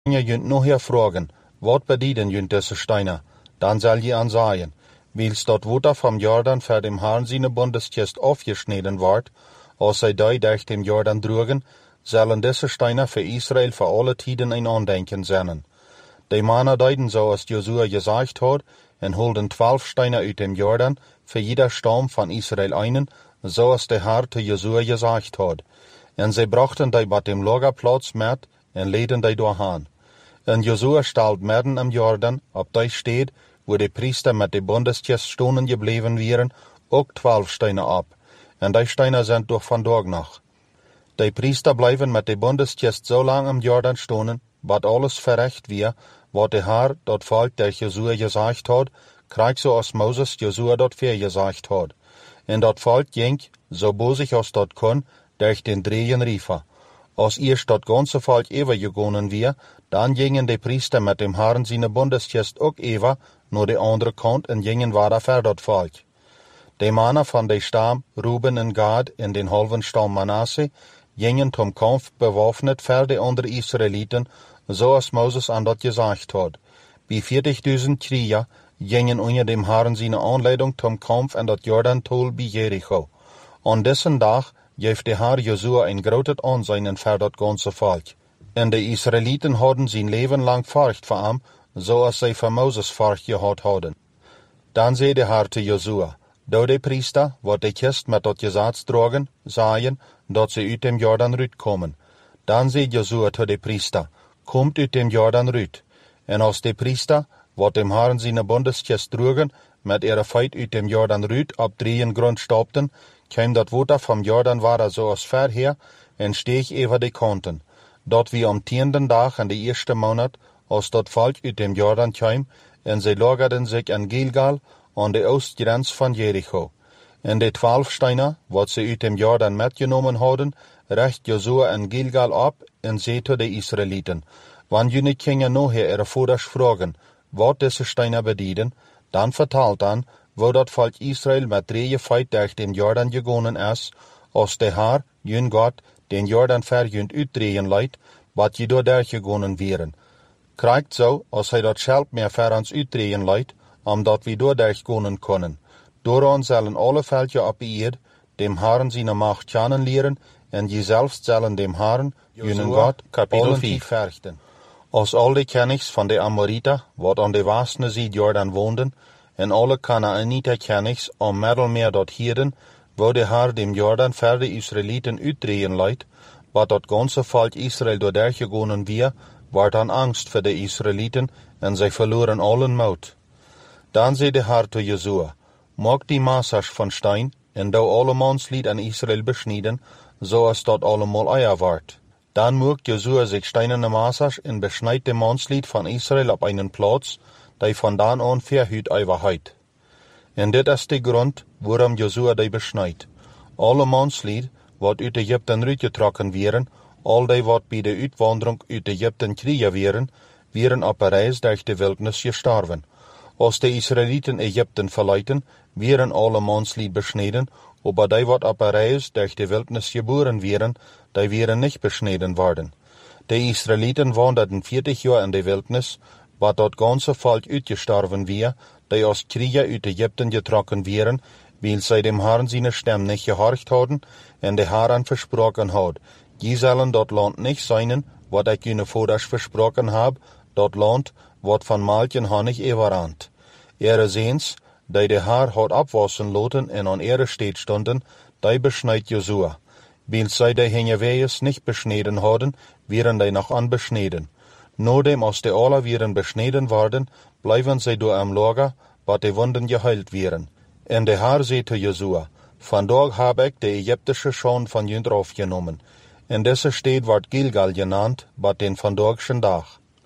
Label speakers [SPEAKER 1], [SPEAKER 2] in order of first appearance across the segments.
[SPEAKER 1] Je jünt noch hier fragen, wat bedienen jünt diese Steine? Dann soll je ansagen, wils dort Wutter vom Jordan für dem Herrn seine Bundestest aufgeschnitten ward, als sie da durch dem Jordan drugen, sollen diese Steine für Israel für alle Tiden ein Andenken sein. Die Männer deuten so, als Josua gesagt hat, und holden 12 Steine aus dem Jordan, für jeder Stamm von Israel einen, so als der Herr zu Josua gesagt hat. Und sie brachten die bei dem Lagerplatz mit, und leden die dahin. Und Josua stellt mitten am Jordan, ob die steht, wo die Priester mit den Bundestest stonden geblieben wären, auch 12 Steine ab. Und die Steine sind durch von dort noch. Die Priester bleiben mit den Bundestest so lang am Jordan stonden, wat alles verrecht wir, wat der Herr dort Volk der Josua gesagt hat, kriegt so als Moses Josua dort gesagt hat. Und dort Volk ging, so bosig als dort kon, durch den Drehen riefer. Als erst dort ganze Volk übergegangen wir, dann gingen die Priester mit dem Herrn seine Bundestest auch über, nur die andere Kant und gingen weiter für dort Volk. Die Männer von der Stamm Ruben und Gad in den halben Stamm Manasse gingen zum Kampf bewaffnet für die anderen Israeliten, so als Moses an dort gesagt hat. Wie 40.000 Krieger gingen unter dem Herrn seine Anleitung zum Kampf an dort Jordan-Tal bei Jericho. An dessen Tag gab der Herr Josua ein großes Ansehen für das ganze Volk. Und die Israeliten hatten sein Leben lang Furcht vor ihm, so als sie für Moses Furcht gehabt hatten. Dann sei der Herr zu Josua, da die Priester, wat die Kist mit dort Gesetz tragen, sagen, dass sie aus dem Jordan kommen. Dann sei Josua zu den Priester, kommt aus dem Jordan rüt. Und als die Priester, wat dem Herrn seine Bundeskist trugen, mit ihrer Feit aus dem Jordan rüt ab 3 Grund staubten, kam dat Wasser vom Jordan war so als vorher und stieg über die Kanten. Dort wie am 10. Tag in der 1. Monat, als dat Volk aus dem Jordan kam, und sie lagerten sich an Gilgal, an der Ostgrenze von Jericho. Und die 12 Steine, wat sie aus dem Jordan mitgenommen hatten, recht Josua an Gilgal ab und sie zu den Israeliten. Wann jene Kinder nachher ihre Vaters fragen, wat diese Steine bedienen, dann vertalt an, wo dat Volk Israel mit 3 Feit durch den Jordan gegangen ist, als der Herr, jün Gott, den Jordan verjünd utdrehen leid, wat je door durchgegangen wären. Kriegt so, als hij dat selbst mehr für uns utdrehen leid, dat wir door durchgehen können. Doran sollen alle Völker op Erde dem Herrn seine Macht kennenlernen, und je selbst sollen dem Herrn, jünen Gott, Kapitel 5 fürchten. Als all die Königs von der Amoriter, wat an der westlichen Seite Jordan wohnen, und alle Kanaaniter Königs am Mittelmeer dort hielten, wo der Herr dem Jordan für die Israeliten utdrehen leid, wat dat ganze Volk Israel durchgegangen wir, war dann Angst für die Israeliten, und sie verloren allen Mut. Dann sei der Herr zu Josua, mag die Massas von Stein, und da alle Mannslied an Israel beschneiden, so als dort allemal Eier ward. Dann mag Josua sich steinerne Massas und beschneit dem Mannslied von Israel auf einen Platz, der von dann an verhüt Eiverheit. Und das ist der Grund, warum Josua die beschneit. Alle Mannslied, wat uit Ägypten rütgetrokken wären, all die wat bei der Uitwanderung uit Ägypten kriegen wären auf der Reis durch die Wildnis gestorben. Als die Israeliten Ägypten verleiten, wären alle Mannslied beschneden, aber die wat auf der Reis durch die Wildnis geboren wären, die wären nicht beschneden worden. Die Israeliten wanderten 40 Jahre in die Wildnis, wat dort ganze Volk uitgestorben wär, die als Krieger uit Ägypten getrokken wären, weil sie dem Herrn seine Stimme nicht gehorcht hatten, und der Herr versprochen hat, die sollen dort Land nicht sein, wat ich ihnen Vaters versprochen hab, dort Land, wat von Malchen Honig überrannt. Ihre Sehens, die der Herr hat abwassen lassen und an ihre Stadt stunden, die beschneit Josua. Weil sie die Hingewehes nicht beschneden hatten, wären die noch anbeschneden. Nachdem als die alle wären beschneden worden, bleiben sie durch am Lager, wat die Wunden geheilt wären. Und der Herr sei zu Josua, von dort hab ich die ägyptische Schon von jünd aufgenommen. In dieser Stadt ward Gilgal genannt, bei den von dortschen Tag.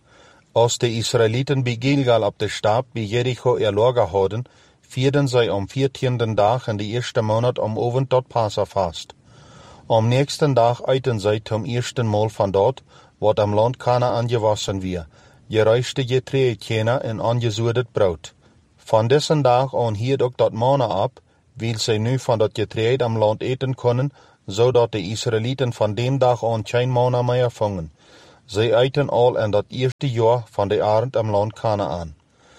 [SPEAKER 1] Als die Israeliten bei Gilgal ab der Stab bei Jericho ihr Lager hatten, vierten sie am 14. Tag in die 1. Monat am Abend dort Passafast. Am nächsten Tag eiten sie zum ersten Mal von dort, wat am Land Kanaan gewassen wir, gereiste Getreidekener in angesudet Brot. Von dessen Tag an hielt auch dort Manna ab, weil sie nu von dort Getreide am Land eten können, so dat die Israeliten von dem Tag an kein Manna mehr fangen. sie eiten all in dat eerste jaar van de Arend im Land Kanaan.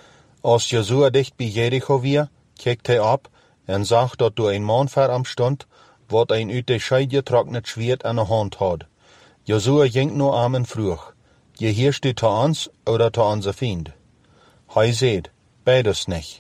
[SPEAKER 1] Als Josua dicht bij Jericho weer, kijkt hij op en zag dat door een man ver am stond, wat een uit de scheid getrocknet Schwert in de hand had. Josua ging nu am en vroeg, gehörst du zu uns oder zu unser Feind? Hij zei, beides nicht.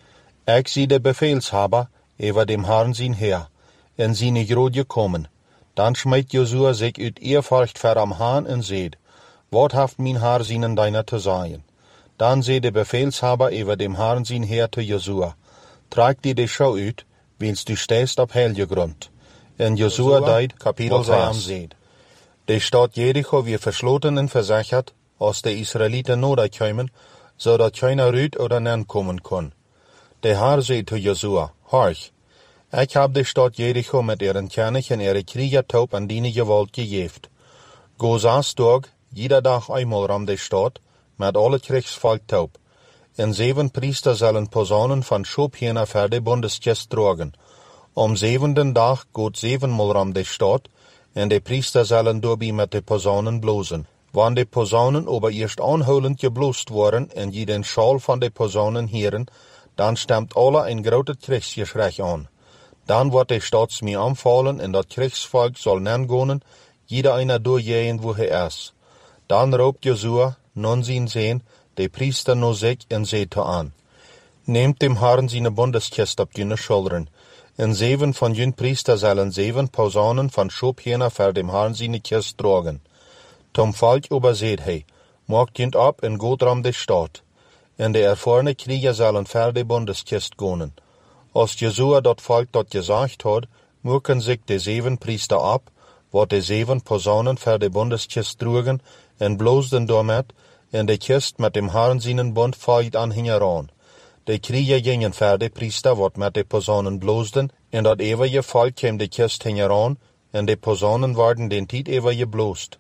[SPEAKER 1] Ich zie de Befehlshaber über dem Herrn sein Heer, en seine Grod gekommen. Dann schmeidt Josua sich uit Ehrfurcht ver am Herrn en zei, wat haft mein Herr seinen deiner zu sagen? Dann zei de Befehlshaber über dem Herrn sein Heer zu Josua, trag dir de Schau uit, wils du stehst op heilige Grund. En Josua deed, Kapitel 6. De Stadt Jericho wie verschloten en versichert, als de Israeliten noderkämen, zodat keiner rüt oder nen kommen kon. De Herr zei zu Josua, horch, ich hab de Stadt Jericho mit ihren König en ihre Kriegertaub an dine Gewalt gegeft. Go 6 Tag, jeder Tag einmal ram de Stadt, mit alle Kriegsvolk taub. En 7 Priester sollen Posaunen van Schobhähner für de Bundeskist tragen. Am 7. Tag geht 7-mal ram de Stadt, en de Priester sollen doorbi met de Posaunen blozen. Wann de Posaunen aber erst anholend geblost worden en je den Schal van de Posaunen hören, dann stemmt alle ein großes Kriegsgeschrei an. Dann wird de Stadt mir anfallen en dat Kriegsvolk soll nengonen, jeder einer durchgehen, wo ist. Dann raubt Josua, nun sehen, de Priester no sich en seht an. Nehmt dem Herrn seine Bundeskist op jene Schultern, en 7 von jün Priester sollen 7 Posaunen van Schobhähner für dem Herrn seine Kist tragen. Tom Volk überseht hij, maakt jünt ab en geht ram de Stadt. En de erfahrene Krieger sollen für de Bundeskist gonen. Als Josua dat Volk dat gesagt hat, mucken sich de 7 Priester ab, wat de 7 Posaunen für de Bundeskist trugen, en bloosden damit, en de Kist mit dem Herrn seinen Bund feit an hingeran. De Krieger gingen für de Priester, wat mit de Posaunen bloosden, en dat ewige Volk käm de Kist hingeran, en de Posaunen waren den Tiet ewige bloost.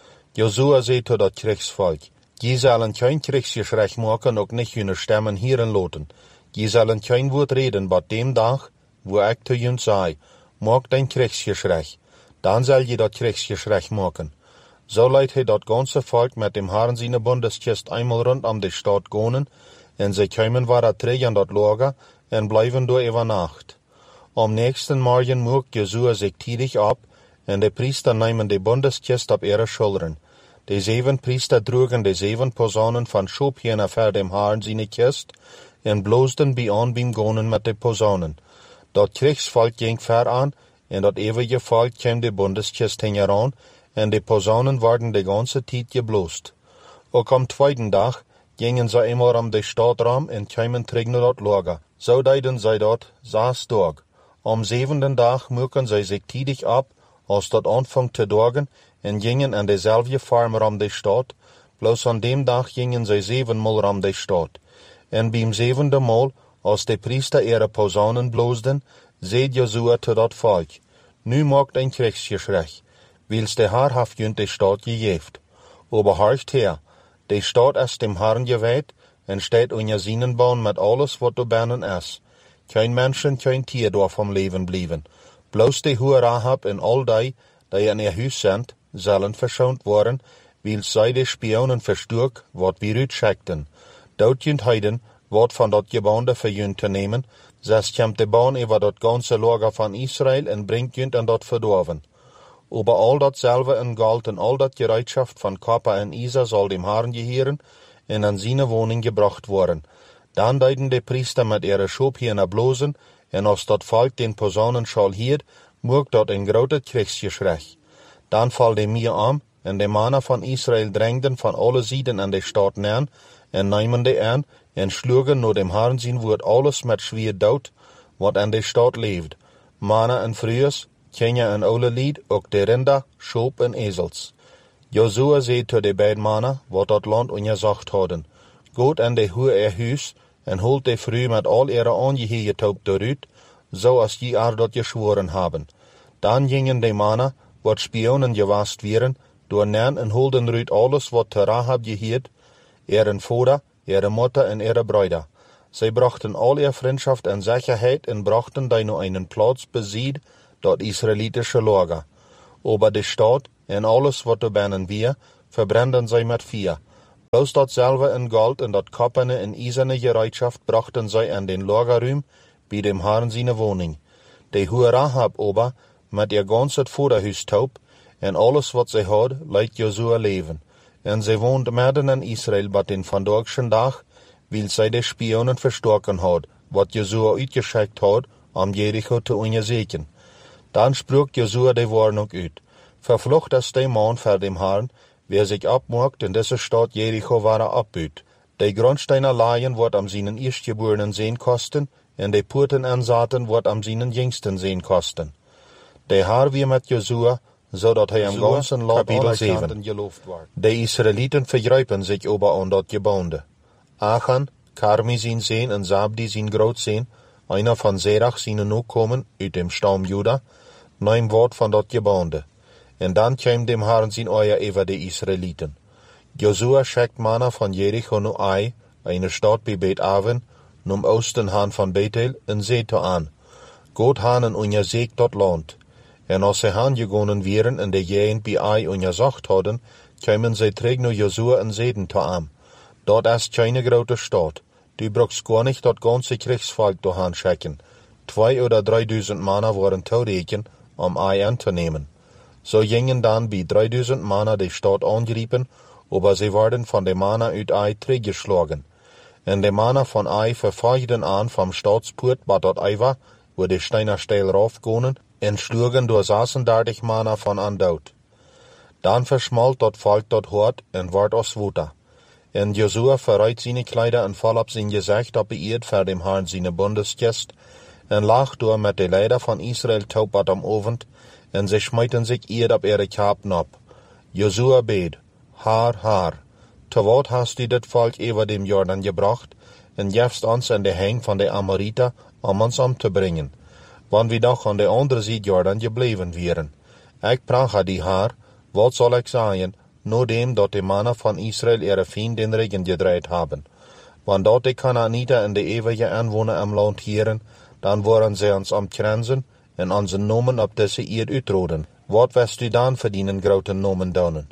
[SPEAKER 1] Josua zei tot dat Kriegsvolk, je zullen kein Kriegsgeschrei maken, ook nicht hun Stemmen hieren loten. Je zullen kein Wort reden, bat dem Dag, wo ich zu jün sei, maak dein Kriegsgeschrei. Dann soll je dat Kriegsgeschrei maken. So leidt hij dat ganze Volk mit dem Herrn seine Bundeskist einmal rund am de Stadt gonen, en sie kämen war terug an dat Lager, en blijven door über Nacht. Am nächsten Morgen muck Josua sich tidig ab, en de Priester nehmen de Bundeskist op ihre Schultern. De 7 Priester trugen de 7 Posaunen van Schobhähner für dem Herrn seine Kist, en bloosden bij aan beim gonen met de Posaunen. Dat Kriegsvolk ging ver an, en dat ewige Volk kwam de Bundeskist hingeran, en de Posaunen waren de ganze Tijd gebloost. Ook am 2. Dag gingen sie immer am de Stadtram en kwamen terug naar dat Lager. So deiden sie dat 6 Tag. Am 7. Dag mucken sie sich tidig ab, als dat anfangt te dagen, en gingen an dezelfde farm ram de Stadt, bloos an dem Dag gingen sie 7-mal ram de Stadt. En beim 7. Mal, als de Priester ihre Posaunen bloosden, seht Josua te dat Volk, nu maakt ein Kriegsgeschrei, wils de Herr haft jünt de Stadt gegeft. Aber horcht her, de Stadt ist dem Herrn geweiht, en steht unter seinen Bauen mit alles, wat du binnen ist. Kein Menschen, kein Tier darf am Leben blieben. Bloos de Hure Rahab en all die in ihr Huis sind, sollen verschont worden, wils zij de Spionen versturk, wat wir uitschickten. Dort jünt heiden, wat van dat Gebäude für jünt te nehmen, zes kämt de Bahn über dat ganze Lager van Israel en bringt jünt an dat verdorven. Aber all dat selbe en Galt en al dat Gereitschaft van Kappa en Isa soll dem Herrn gehören en an seine Wohnung gebracht worden. Dann deiden de Priester mit ihre Schobhähner blosen, en als dat Volk den Posaunenschall hiert, muck dat ein großes Kriegsgeschrei. Dann fall de mir an, en de Männer van Israel drängten van alle Seiten an de Stadt nähen, en nehmen de an, en schlugen nur dem Herrn sein Wort alles mit schwer dood, wat an de Stadt leeft. Männer en Frühes, Kinder en oude Lied, ook de Rinder, Schoop en Esels. Josua zei zu de beiden Männer, wat dat Land ongezacht hadden, Goed en de hoe huis, en holt de Früh mit all ihre Angehege taub dorut, so als die dat geschworen haben. Dann gingen de Männer, wat Spionen gewast wären, door nähen en holden rüt alles, wat te Rahab gehiert, ihren Vater, ihre Mutter en ihre Brüder. Sie brachten all ihre Freundschaft en Sicherheit en brachten da nur einen Platz besied, dort israelitische Lager. Aber die Stadt en alles, wat du binnen wir, verbranden zij met vier. Bloos dat selve in gold en dat koppene en eiserne gereitschaft brachten zij aan den lagerruim bij dem Herrn seine woning. De hohe Rahab ober, met ihr ganzes Vorderhuis taub, en alles wat zij had, leidt Josua leven. En zij woont midden in Israël, wat den vandaagschen dag, wil zij de spionen verstoken had, wat Josua uitgeschickt had, om Jericho te onderzoeken. Dan sprak Josua de Warnung uit. Verflucht ist der Mann vor dem Herrn, wer sich abmacht in dieser Stadt Jericho war abbaut. De Grundsteiner Laien wird am seinen Erstgeborenen sehen kosten, en de Porten ansaten wird am seinen Jüngsten sehen kosten. De Herr wie mit Josua, zodat hij am ganzen Land Kapitel 7. De Israeliten vergrijpen zich ober an dat Gebäude. Achan, Karmi zijn Sehn en Zabdi zijn Grootzoon, einer von Serach seine Nachkommen uit dem Stamm Juda, neem Wort von dat Gebäude. En dan kwam dem Herrn zijn Eier über de Israeliten. Josua schickt Manna von Jericho nu Ai, eine Stadt bei Bet-Aven, num Osten han von Bethel, en Seto an. Gott han en untersucht dat Land. En als ze han gegonnen wären en de Jähen bei Ai untersucht hadden, kämen sie träg nu Josua en Seden to am. Dort ist keine große Stadt. Du brauchst gar nicht dat ganze Kriegsvolk dahin schicken. 2.000 oder 3.000 Manna waren toereken, Ai anzunehmen. So gingen dann bei 3.000 Manna die Stadt angriffen, aber sie wurden von den Manna uit Ai zurückgeschlagen. En de Manna von Ai verfolgten an vom Staatsport, wat dort Ai war, wo die Steiner steil raufgingen, en schlugen durch 36 Manna von an dood. Dann verschmalt dat Volk dort hart en ward aus Wuta. En Josua verreit seine Kleider en val op zijn gezicht op beëerd voor dem Herrn seine Bundeskist, en lag door met de Leider von Israel taub wat am Ovend, en sie schmeiten sich eerd op ihre Kapen op. Josua beet, Haar, te wat hast du dit Volk über dem Jordan gebracht, en jefst ons in de heng van de Amoriter, om ons om te brengen, wann wir doch an de andere Seite Jordan gebleven wären. Ik prach die Haar, wat soll ik sagen, nur dem, dat de Manna von Israel ihre Feind den Regen gedreht haben. Wann dort die Kanaaniter in de ewige Anwohner am Land hieren, dann waren sie uns am Grenzen en onze Nomen op deze eerd uitroden. Wat wirst du dan verdienen grote Nomen donen?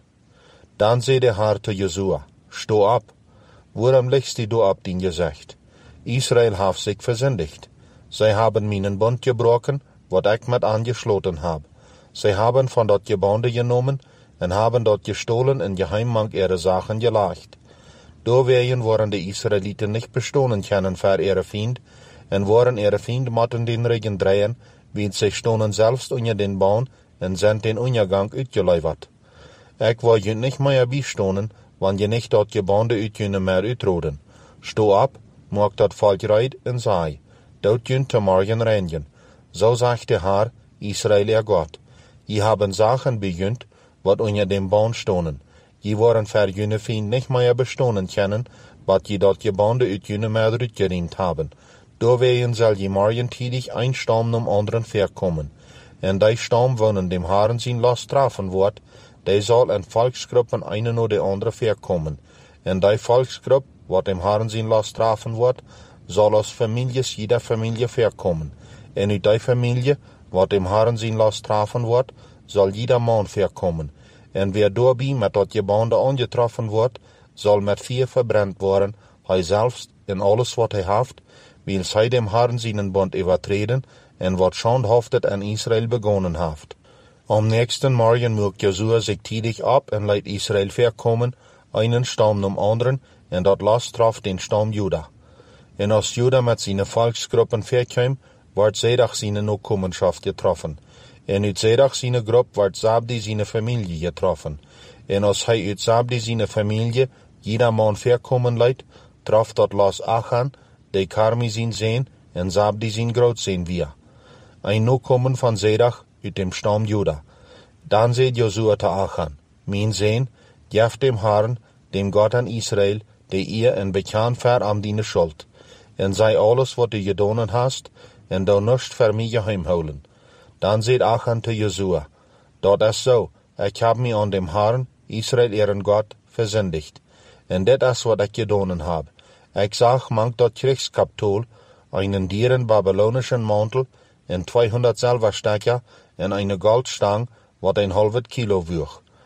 [SPEAKER 1] Dan zei de Herr te Josua, sto ab. Waarom legst du ab, din gezegd? Israel heeft sich versündigt. Zij haben meinen Bund gebrochen, wat ik met angeschloten heb. Zij haben von dat Gebäude genomen en haben dort gestohlen en geheimmank ihre Sachen gelegt. Doorwegen waren de Israeliten nicht bestohlen können für ihre Feind, en waren ihre Feind motten den Regen drehen, wie sie stonden selbst unter den Baum en sind den Untergang uitgeluivert. Ik wil je nicht mehr bijstonen, wann je nicht dort Gebäude uitjüne mehr uitroden. Sto ab, maak dat Volk reit en sei, dort jün te morgen reinigen. So sagt der Herr, Israel ihr Gott. Je haben Sachen bejünt, wat unter dem Baum stonen. Je waren für jüne Feind nicht mehr bestohlen können, wat je dort Gebäude uitjüne mehr uitgeriemt haben. Doorwegen soll je morgen tidig ein Stamm um anderen verkommen. En die Stamm wonen dem Herrn sein Los trafen wird, die soll in Volksgruppen eine oder de andere verkommen. En die Volksgruppe, wat dem Herrn sein Los trafen wird, soll aus Families jeder Familie verkommen. En uit die Familie, wat dem Herrn sein Los trafen wird, soll jeder Mann verkommen. En wer doorbij met dat Gebäude angetroffen wird, soll mit Feuer verbrannt worden, hij selbst en alles wat hij heeft, weil zij dem Herrn seinen Bund übertreten en wat schandhaftet an Israel begonnen heeft. Am nächsten Morgen mögt Josua sich tidig ab en leidt Israel verkommen, einen Stamm um anderen, en dat Los traf den Stamm Juda. En als Juda mit seinen Volksgruppen verkwam, ward Zedach seine Nachkommenschaft getroffen. En uit Zedach seine Gruppe ward Zabdi seine Familie getroffen. En als hij uit Zabdi seine Familie jeder Mann verkommen leidt, traf dat Los Achan, de Karmi zijn Sehn, en Zabdi zijn Grootzoon wir. Ein Nachkommen von Zedach uit dem Stamm Juda. Dan zei Josua te Achan, mijn Sehn, gef dem Herrn, dem Gott an Israel, de ihr en bekan ver am dine Schuld. En sei alles wat du gedonen hast, en du nuscht ver mij geheimhouden. Dan zei Achan te Josua, dat is so, ik heb mij an dem Herrn, Israel ihren Gott, versündigt. En dit is wat ik gedonen heb. Ik zag mank dat Kriegskapitol, einen dieren babylonischen Mantel, en 200 Silberstecker, en eine Goldstang, wat ein halbes Kilo woog.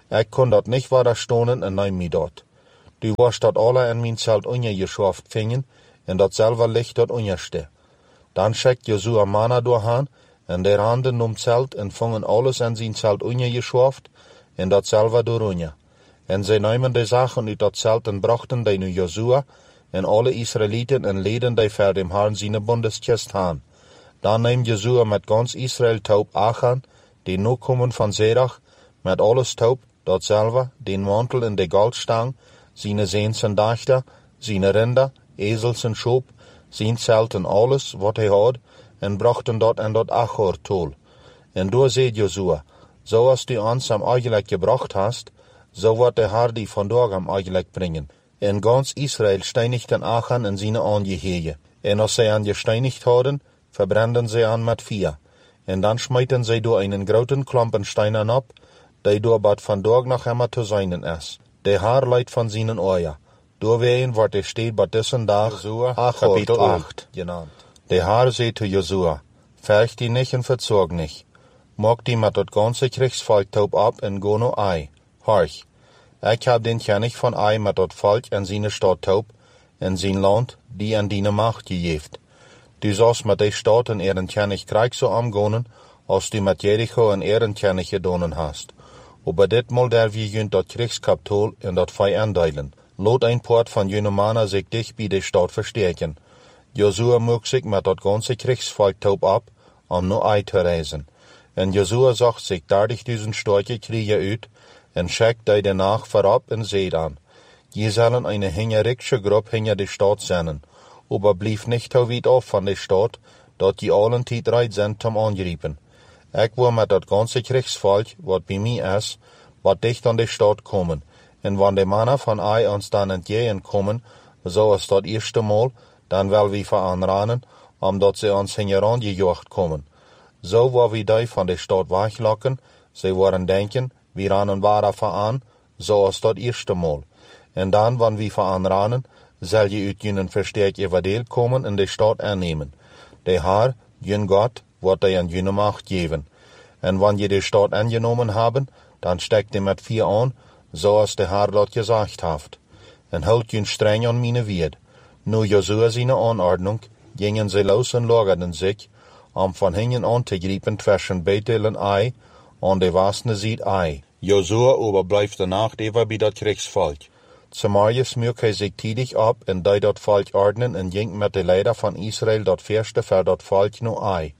[SPEAKER 1] Ik kon dat niet waar stonen en neem me dat. Du warst dat alle in mijn zelt ongeschaft vingen, en dat selber licht dat onjeste. Dan schickt Josua Mana doorhaan, en der handen nom zelt en vangen alles in zijn zelt ongeschaft, en dat selber door onje. En zij namen de zaken uit dat zelt en brachten die nu Josua, en alle Israëlieten en leden die voor dem Herrn zijn bondestjest aan. Dan neemt Josua met gans Israël taub Achan, die nu komen van Zerach, met alles taub, dat selber, den mantel en de goldstang, zijn zeens en dachter, zijn rinder, ezels en schoop, zijn zelt en alles wat hij had, en brachten dat en dat Achor tol. En door zei Josua, zoals du ons am eigenlijk gebracht hast, zo wordt de Herr die vandaag am eigenlijk brengen. En ganz Israël steinigten Achan en zijn aangeheje. En als zij aan gesteinigt hadden, verbranden zij aan met vier. En dan smijten zij door einen groten klompen steinen op, die door bad vandaag nog immer te zijn is. De Herr leidt van zijn oor. Doorwegen wordt de steed bad dessen dag kapitel 8 genannt. De Herr zei zu Josua, verg die nicht en verzorg nicht. Mag die met dat ganze Kriegsvolk taub ab en go no Ai. Horch, ik heb den König van Ai met dat volk en zijn stad taub, en zijn land, die aan die macht gegeven. Du sollst met de stad en ihren König Krieg so amgonen, als du met Jericho en ihren König gedonen hast. Aber ditmal der wir jünt dat Kriegskapitol en dat Fei andeilen. Lot ein Port van jene Mana sich dich bij de stad verstärken. Josua mocht sich met dat ganze Kriegsvolk taub ab, no Ai te reisen. En Josua zag zich 30.000 starke Krieger uit, en schickt die danach vorab en zeid aan. Je zullen eine hingerische Gruppe hinter de Stadt senden, aber blieb nicht so weit af van de Stadt, dat je allen tijd reit sind zum Angreifen. Ik wil met dat ganze Kriegsvolk, wat bij mij is, wat dicht an de Stadt kommen, en wann de Männer van Ai ons dan entgegenkommen, zoals dat eerste Mal, dan wel wie veranranen, omdat ze ons hingeran gejocht kommen. Zo waar we die van de Stadt weglokken, ze worden denken, we ranen waar aan, zoals dat eerste Mal. En dan, wann we veranranen, zal je uit jenen versterk evadeel komen en de Stadt aannemen. De Herr, jün Gott, wordt hij aan jene macht geven. En wann je de Stadt aangenomen hebben, dan steckt je met 4 aan, zoals de Herr dat gezegd heeft. En houdt jün streng aan mijn wied. Nu Josua zijn aanordnung, gingen ze los en lagerden zich, om van hingen aan te grijpen tussen Bethel en Ai, aan de westelijke zijde Ai. Josua aber blijft de nacht even bij dat Kriegsvolk. Samaria smurk hij zich tidig op en die dat volk ordnen en ging met de leider van Israël dat verste voor dat volk nu Ai.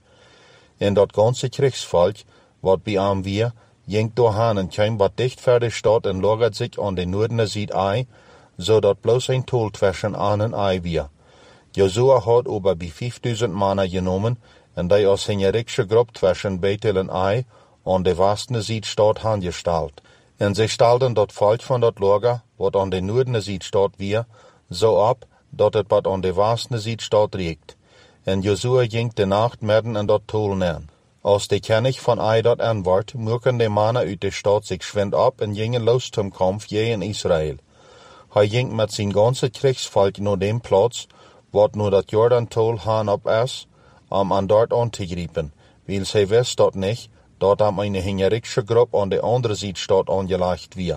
[SPEAKER 1] En dat ganze Kriegsvolk, wat bij hem weer, ging doorheen en kwam wat dicht voor de stad en lagert zich aan de noordelijke zijde Ai, zodat bloos een tol tussen aan en Ai weer. Josua had aber bij 5.000 mannen genomen en die als hingerische Gruppe tussen Bethel en Ai aan de westelijke zijde stad aangesteld. En ze stelden dat volk van dat lager, wat aan de noordelijke zijde stad weer, zo op, dat het wat aan de westelijke zijde stad riekt. En Josua ging de nacht midden in dat tol neer. Als de König van Ai dat aanward, moeken de mannen uit de stad zich schwind op en gingen los zum Kampf tegen Israël. Hij ging met zijn ganze Kriegsvolk naar dem plaats, wat nu dat Jordan-tol haan op is, om aan dort aan te grijpen, weil zij wist dat niet, dat am eine hingerische Gruppe an de andere Südstadt angelegt wird.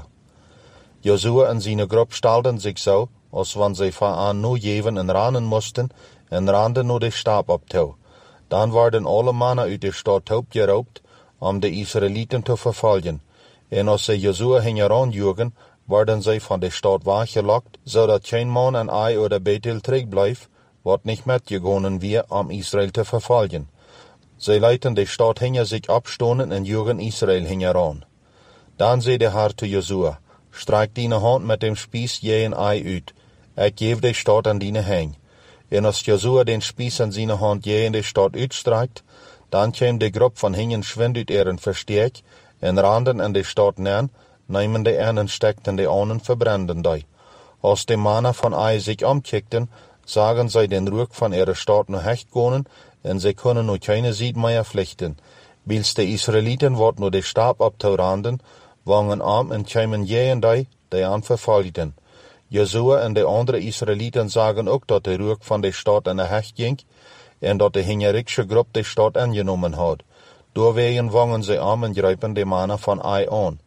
[SPEAKER 1] Josua en zijn Gruppe stelden zich zo, als wann zij van nu jeven en ranen moesten, en randen nu de Stab op toe. Dan werden alle mannen uit de stad opgeroopt, om de Israëlieten te vervolgen. En als zij Josua heranjoegen, werden zij van de stad weggelokt, zodat geen man en Ai oder Bethel terugblijft, wat niet metgegonnen wird, om Israël te vervolgen. Zij leiten de stad hinter zich abstonen en joegen Israël hingeran. Dan zei de Herr zu Josua, streik deine hand met dem Spieß je en Ai uit. Ik geef de stad aan deine hang. En als Josua den Spieß aan zijn hand je in de stad uitstreikt, dan kwam de groep van hingen schwind uit ihren versterk en randen in de stad neer, nemen de en stekten de aan en verbranden die. Als de mannen van Ai zich omkijkten, zagen zij den Ruck van ihre stad nu hecht gonen, en ze kunnen nu keine Sied meer vlichten. Wils de Israëlieten wordt nu de Stab op te randen, wangen am en kwamen je en die aan vervolgden. Josua en de andere Israëlieten zagen ook dat de Ruck van de stad in de hecht ging, en dat de hingerische Gruppe de stad aangenomen had. Doorwegen wangen ze am en grijpen de mannen van Ai aan.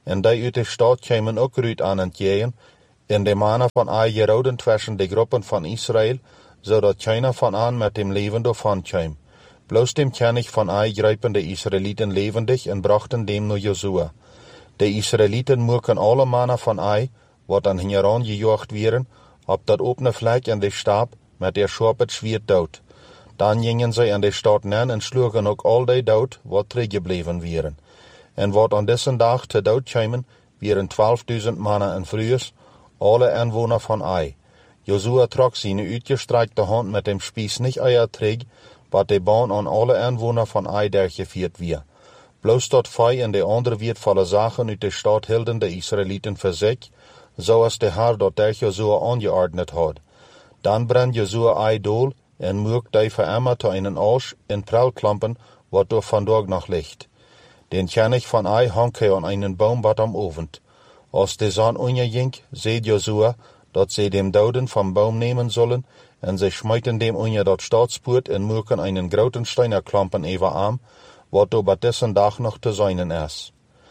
[SPEAKER 1] en die uit de stad kwamen ook ruit aan het jagen, en de mannen van Ai gerouden tussen de groepen van Israël, zodat keiner van aan met dem levende van kwam. Bloos dem König van Ai grijpen de Israëlieten levendig en brachten dem naar Josua. De Israëlieten moeken alle mannen van Ai, wat aan hen herangejaagd werden, op dat opene vlek in de stap met der schop het zwierd dood. Dan gingen zij aan de stad neer en sloegen ook al die dood wat teruggebleven waren. En wat aan deze dag te dood kwamen, waren 12.000 mannen en vrouwen, alle inwoners van Ai. Josua trok zijn uitgestrekte hand met dem spies niet eier terug, wat de baan aan alle inwoners van Ai durchgeführt weer. Bloos dat vij en de andere wertvolle zaken uit de stad hielden de Israëlieten voor zich, zoals de Heer dat durch Josua aangeordnet had. Dan brengt Josua Ai dool en maakt die voor immer tot einen Arsch in Prellklampen, wat door vandaag nog ligt. Den König van Ai hangt hij aan einen Baum wat am Ovend. Als de zon onderging, zei Josua, dat zij dem Doden vom Baum nemen zullen, en zij schmeiten dem onder dat staatspoort en maken einen groten Steinerklampen even aan, wat door dessen dag nog te zijn is.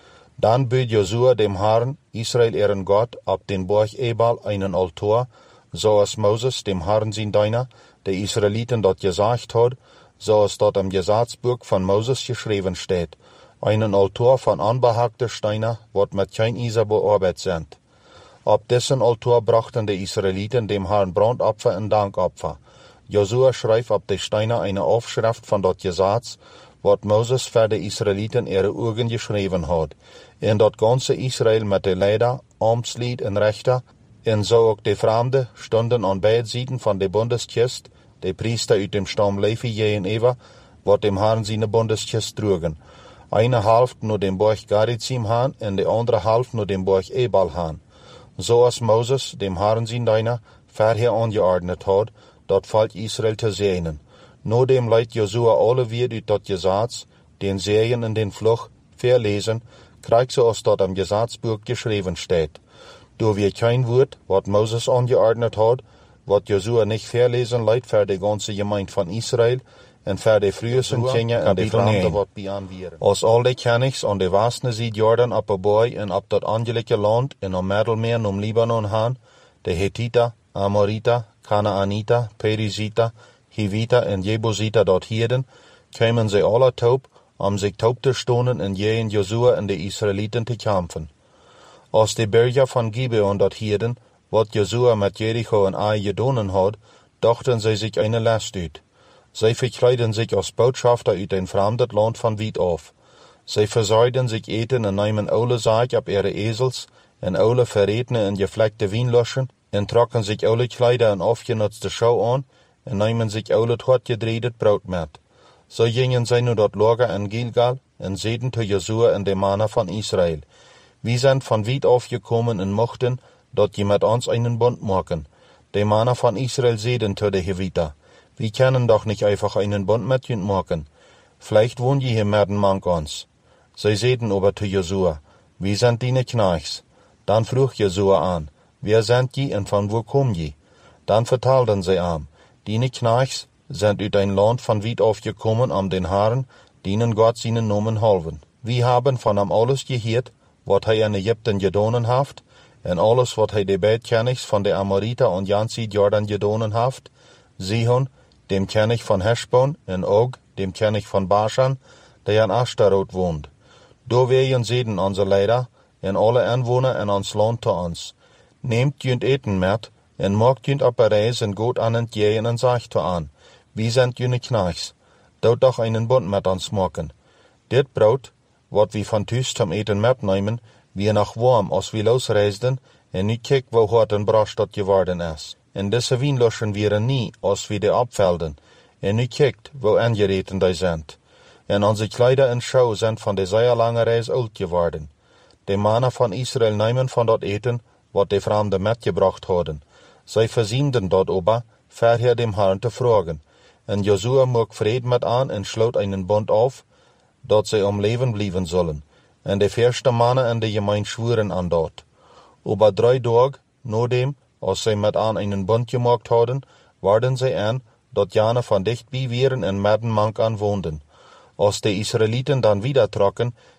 [SPEAKER 1] Dan biedt Josua dem Herrn, Israel ihren Gott, op den Berg Ebal einen Altar, zoals Moses dem Herrn zijn Diener, de Israëlieten dat gezegd had, zoals dat im Gesetzbuch van Moses geschreven steht, einen Altar van anbehackte Steine, wat met kein Iser bearbeitet sind. Op dessen Altar brachten de Israëlieten dem Herrn Brandopfer en Dankopfer. Josua schreibt op de Steine eine Aufschrift van dat Gesetz, wat Moses voor de Israëlieten ihre Augen geschreven had. En dat ganze Israël met de Leider, Amtslied en Rechter, en zo ook de Fremden, stonden aan beide zijden van de Bundeskist, de priester uit dem stam Levi gegenüber, wat dem Herrn seine Bundeskist trugen. Eine halft naar dem Berg Gerizim haan en de andere halft naar dem Berg Ebal haan. Zoals Moses dem Herrn zijn Diener vorher aangeordnet had, dat volk Israël te zegenen. No dem leidt Josua alle weer uit dat Gesetz, den Segen en den Fluch, verlesen, krijgt zoals dat am Gesetzbuch geschreven steht. Door wir kein Wort, wat Moses aangeordnet had, wat Josua nicht verlesen leidt voor de ganze Gemeinde van Israël, en voor de vrouwen, kinderen en de Fremden wat bijaan vieren. Als al de Königs aan de westelijke zijde Jordan op de boy en op dat aangelike land en om Middelmeer om Libanon gaan, de Hethiter, Amoriter, Kanaaniter, Periziter, Hiviter en Jebusiter dort hierden, kwamen zij alle taub, om zich taub te stonen en gegen Josua en de Israëlieten te kämpfen. Als de Berger van Gibeon dort hierden, wat Josua met Jericho en Ai gedonen had, dachten zij zich eine last uit. Zij verkleiden zich als Botschafter uit een vreemd land van weit af. Zij verzorgden zich eten en nemen oude zaak op ihre Esels en oude verretene en gevlekte Wienloschen en trokken zich oude kleider en afgenutzte Schau aan en nemen zich oude hartgedredet Brood met. Zo gingen zij nu dat Lager in Gilgal en zeiden te Josua en de mannen van Israël: Wir sind van weit afgekomen en mochten dat je met ons einen Bund maken. De mannen van Israël zeiden te de Heviter: Wir können doch nicht einfach einen Bund mit jünt machen. Vielleicht wohnt je hier mehr mank uns. Zij zeiden aber zu Josua: Wir sind deine Knechts. Dann vroeg Josua an: Wer sind je en von wo kommen je? Dann vertelden zij aan: Deine Knechts sind uit ein Land von weit aufgekommen, um den Herrn, denen Gott seinen Namen halven. Wir haben von ihm alles gehört, wat hij in Ägypten gedonen haft, en alles wat hij de beid Königs van de Amoriter und Jansi Jordan gedonen haft, Sihon, dem König von Heshbon, en Og, dem König von Bashan, der in Ashtarot wohnt. Do wegen zeiden onze Leider, en alle Anwohner in ons Land te ons: Nehmt jünt eten met, en maakt jünt op een reis en goed aan het jagen en sagt te aan: Wie sind jüne Knechts? Dout doch einen Bund mit ons maken. Dit Brot, wat wir van thuis zum Eten mitnehmen, wir noch warm, als wir losreisden, en nu kijk wo hart en brasch dat geworden is. En deze Wienloschen waren nie, als wir de abvelden, en nu kijkt wo angereten die sind. En onze Kleider en Schau sind von der sehr lange Reis oud geworden. De mannen van Israël nemen van dat eten, wat de Fremden mitgebracht hadden. Zij verziemden dat ober, vorher dem Herrn te vragen. En Josua maakt vrede met aan en sloot einen Bund auf, dat zij om leven blijven zullen. En de eerste mannen in de gemeente schwuren aan dat. Over 3 dagen, nadem, als zij met aan einen Bund gemaakt hadden, waren zij aan, dat jane van dichtbij waren en midden mank aan woonden. Als de Israëlieten dan wieder trokken,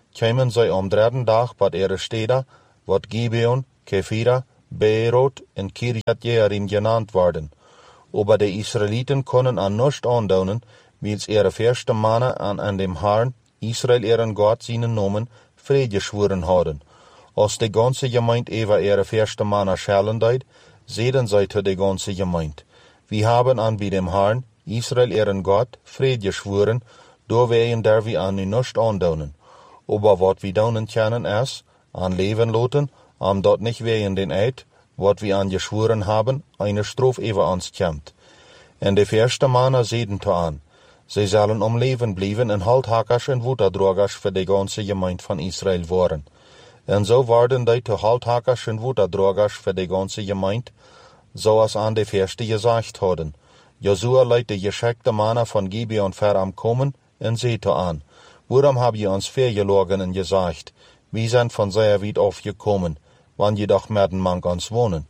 [SPEAKER 1] kämen zij om dritten dag bij ihre Städte, wat Gibeon, Kephira, Beerot en Kirjat Jearim genannt worden. Aber de Israeliten konden an nichts aandoen, wils ihre verste Mannen an dem Herrn, Israel ihren Gott seinen Namen, Friede geschworen hadden. Als de ganze Gemeinde über ihre verste Mannen schellen deed, zeiden zij zu de ganze Gemeinde: Wir haben an bei dem Herrn, Israel ihren Gott, Friede geschworen, doorwegen der wir an nu nichts aandoen. Aber wat wir doen können is, an Leben loten, dat nicht wegen den Eid, wat wir an geschworen haben, eine Strophe über uns kommt. En de verste Mannen zeiden to an: Sie sollen om Leben blijven en halthakkers en woederdrogers für de ganze Gemeinde van Israel worden. En so worden die to halthakkers en woederdrogers für de ganze Gemeinde, zoals an de verste gesagt hadden. Josua leidt de geschickte Mannen von Gibeon ver am kommen en zei to an: Waarom hab je ons vergelogen en gesagt, wir sind von sehr weit aufgekommen, wann jedoch werden man ons wohnen.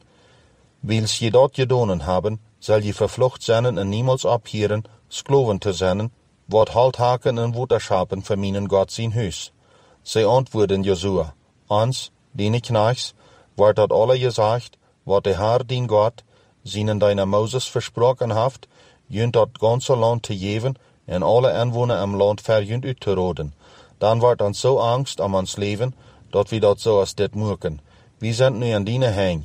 [SPEAKER 1] Wils je dort gedonen haben, soll je verflucht zijn en niemals abhieren, Skloven te zijn, wat halthaken en woederschapen voor mijn God zijn huis. Zij antwoorden Josua: Ons, die knechts, wordt dat alle gezegd, wat de Herr dien God, zijnen deiner Moses versproken heeft, junt dat ganze land te geven en alle inwoner im land verjunt uit te roden. Dan wordt ons zo angst om ons leven, dat we dat zoals dit moeken. We zijn nu aan diene heen.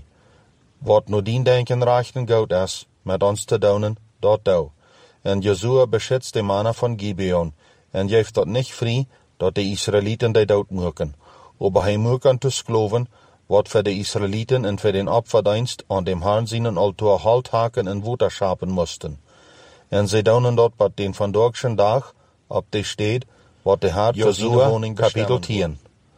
[SPEAKER 1] Wat nu dien denken rechten goed is, met ons te doen, dat doe. En Josua beschützt de Mannen von Gibeon, en geeft dat nicht vrij, dat de Israeliten die dood moeken. Aber hij moeken te skloven, wat voor de Israeliten en voor den Opferdienst an dem Herrn seinen Altar halthaken en woederschapen moesten. En zij doen dat bij den vandagschen dag, op de steed, wat de Herr Josua woning kapitel 10.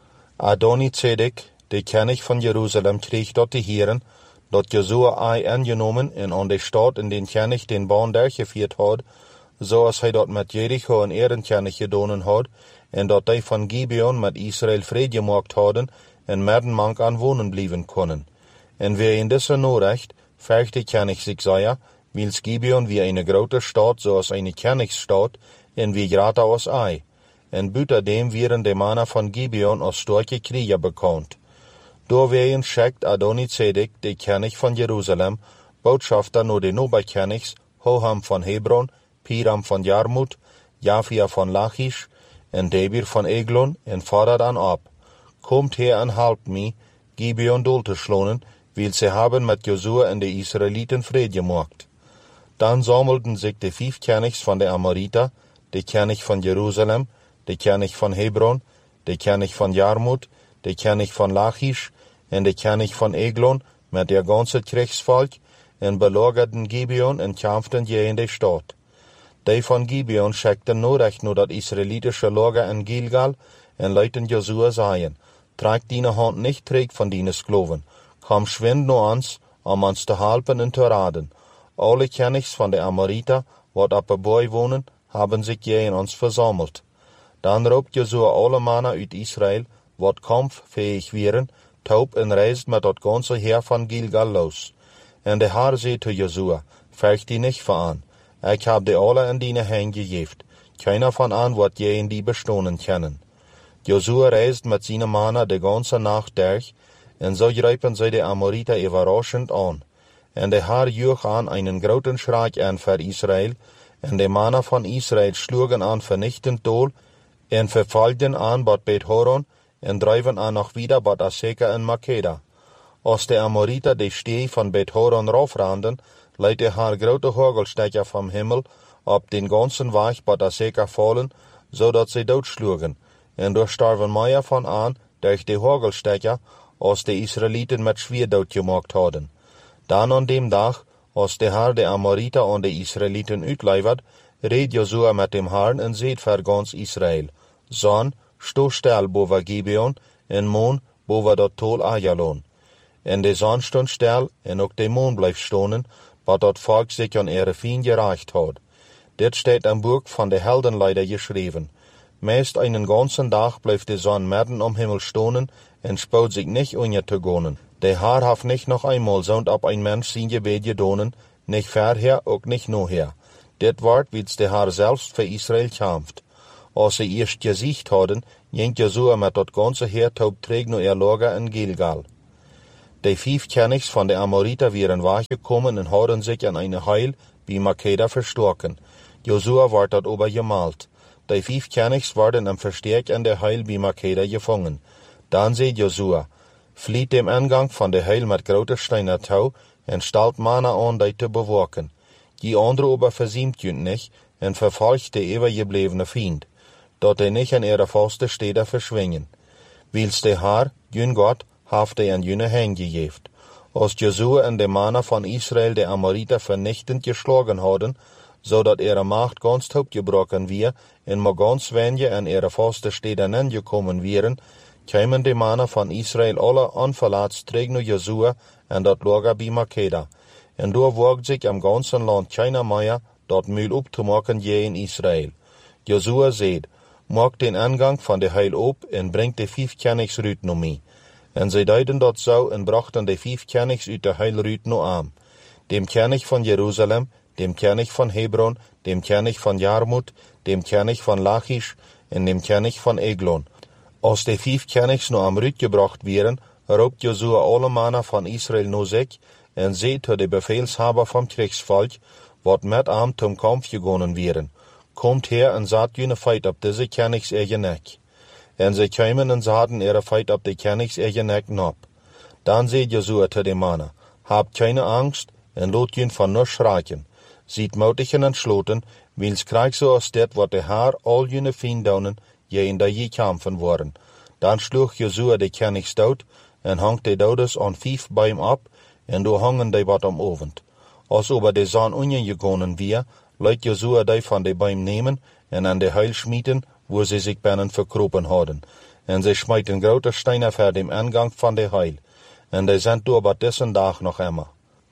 [SPEAKER 1] Adoni-Zedek, de König von Jerusalem, kreeg dat te heren, dat Josua ei angenomen en an de stad in den König den Baan durchgeführt had, zoals hij dat met Jericho en Ehrenkönig gedonen had, en dat die van Gibeon met Israel vrede gemaakt hadden, en middenmank aan wonen blijven konden. En wie in deze noorrecht, vergte König zich zei, wils Gibeon wie eine grote stad, zoals eine Königsstad, en wie grata als ei. En buiten dem wieren de Mannen van Gibeon als sterke Krieger bekannt. Doorwegen schickt Adoni-Zedek, de König von Jerusalem, Botschafter nur de Oberkönigs, Hoham von Hebron, Piram von Jarmut, Jafia von Lachish, en Debir von Eglon, en fordert an ab: Kommt her en helpt me, Gibeon doel te schlonen, weil sie haben mit Josua en de Israeliten Friede gemacht. Dann sammelten sich de 5 Königs von der Amoriter, de König von Jerusalem, de König von Hebron, de König von Jarmut, de König von Lachish, en de König von Eglon, met der ganze Kriegsvolk, en belagerten Gibeon en kämpften je in de stad. Die von Gibeon schickten noorrecht nur dat israelitische Lager in Gilgal, en leuten Josua sagen: Trag deine Hand nicht träg von deine Skloven, komm schwind nur ans, ons te helpen en te raden. Alle Königs von der Amoriter, wat op de boy wonen, haben sich je in ons versammelt. Dan roept Josua alle Mannen uit Israel, wat kampffähig wären, taub en reist met dat ganze Heer van Gilgal los. En de Herr zei zu Josua: Fürcht die nicht vor an, ich hab die alle in deine Hände gegeben, keiner von an wird je in die bestohnen können. Josua reist mit seinen Mannen de ganze Nacht durch, en so greifen sie die Amoriter überraschend an. En de Herr joeg an einen großen Schreck an für Israel, en de Mannen von Israel schlugen an vernichtend doel, en verfolgten an Bad Bet-Horon, en drijven an noch wieder Bad Aseka en Makeda. Als de Amoriter de Stee von Bet-Horon raufranden, leidt de Herr grote Hagelstecher vom Himmel op den ganzen Weg Bad Aseka fallen, zodat sie doodschlugen, en door starven meer van an durch de Hagelstecher, als de Israeliten met schwer doodgemaakt hadden. Dan an dem Dag, als de Herr de Amoriter an de Israeliten uitlevert, reed Josua met dem Herrn en zeet voor ganz Israel: Zon, sto stil boven Gibeon, en moon boven dat tol Ajalon. En de zon stond stil, en ook de moon bleef stonen, wat dat volk zich aan ihre Fien gereicht had. Dit steht im Buch von der Heldenleider geschrieben. Meist einen ganzen Tag bleibt die Sonne mitten am Himmel stonen en spout sich nicht unterzugehen. Der Herr hat nicht noch einmal sonst ab ein Mensch sein Gebet gedonen, nicht vorher, auch nicht nachher. Dit Wort, wie der Herr selbst für Israel kämpft. Als sie erst gesiegt hadden, ging Josua mit dat ganze Heer taub träg no Lager in Gilgal. Die 5 Königs von der Amoriter wären wachgekommen und hadden sich an eine Heil wie Makeda verstoken. Josua ward dat obergemalt. Die 5 Königs waren am Verstärk an der Heil wie Makeda gefangen. Dann seht Josua, flieht dem Eingang von der Heil mit groter Steiner Tau und stellt Mana an, die zu bewaken. Die andere aber versiemt jünt nicht und verfolgt der übergebliebene Feind, dort er nicht an ihre faste Städte verschwingen. Wils der Herr, jün Gott, haft er an jüne Hänge gegeben. Als Josua und die Männer von Israel der Amoriter vernichtend geschlagen hadden, so dat ihre Macht ganz gebrochen wir, und ma ganz wenige an ihre faste Städte angekommen wären, kämen die Männer von Israel alle unverletzt träg nur Josua und dat Lager bei Makeda. Und da wagt sich am ganzen Land keiner mehr, dat Mühl upzumachen je in Israel. Josua seht, mag den Eingang von der Heil op und bringt die 5 Königs Rüt no mi. Und sie deuten dat so und brachten die 5 Königs uit der Heil Rüt no an. Dem König von Jerusalem, dem König von Hebron, dem König von Jarmut, dem König von Lachisch und dem König von Eglon. Als die 5 Königs no am Rüt gebracht wären, roept Josua alle Männer von Israel no sich und seht de Befehlshaber vom Kriegsvolk, wat mit am zum Kampf gegangen wären. Kommt her und saht jene Feit ab diese Königs eigen Neck. Und sie kämen und sahen ihre Feit ab die Königs eigen Neck nab. Dann seht Josua zu den Männern, habt keine Angst und lot jün von nur schreien. Sieht mutig und entschlossen, wils krieg so aus det, wat der Herr all jene Fiendaunen je in der je kämpfen waren. Dann schlug Josua die Königs dood und hangt die Dodes an 5 bei ihm ab, und do hangen die wat am Ovend. Als aber die Saan ungegangen wir, leut Josua die von die Beim nehmen und an die Heil schmieden, wo sie sich binnen verkropen hadden. Und sie schmeiten grote Steine vor dem Eingang von der Heil. Und die sind do aber diesen Tag noch immer.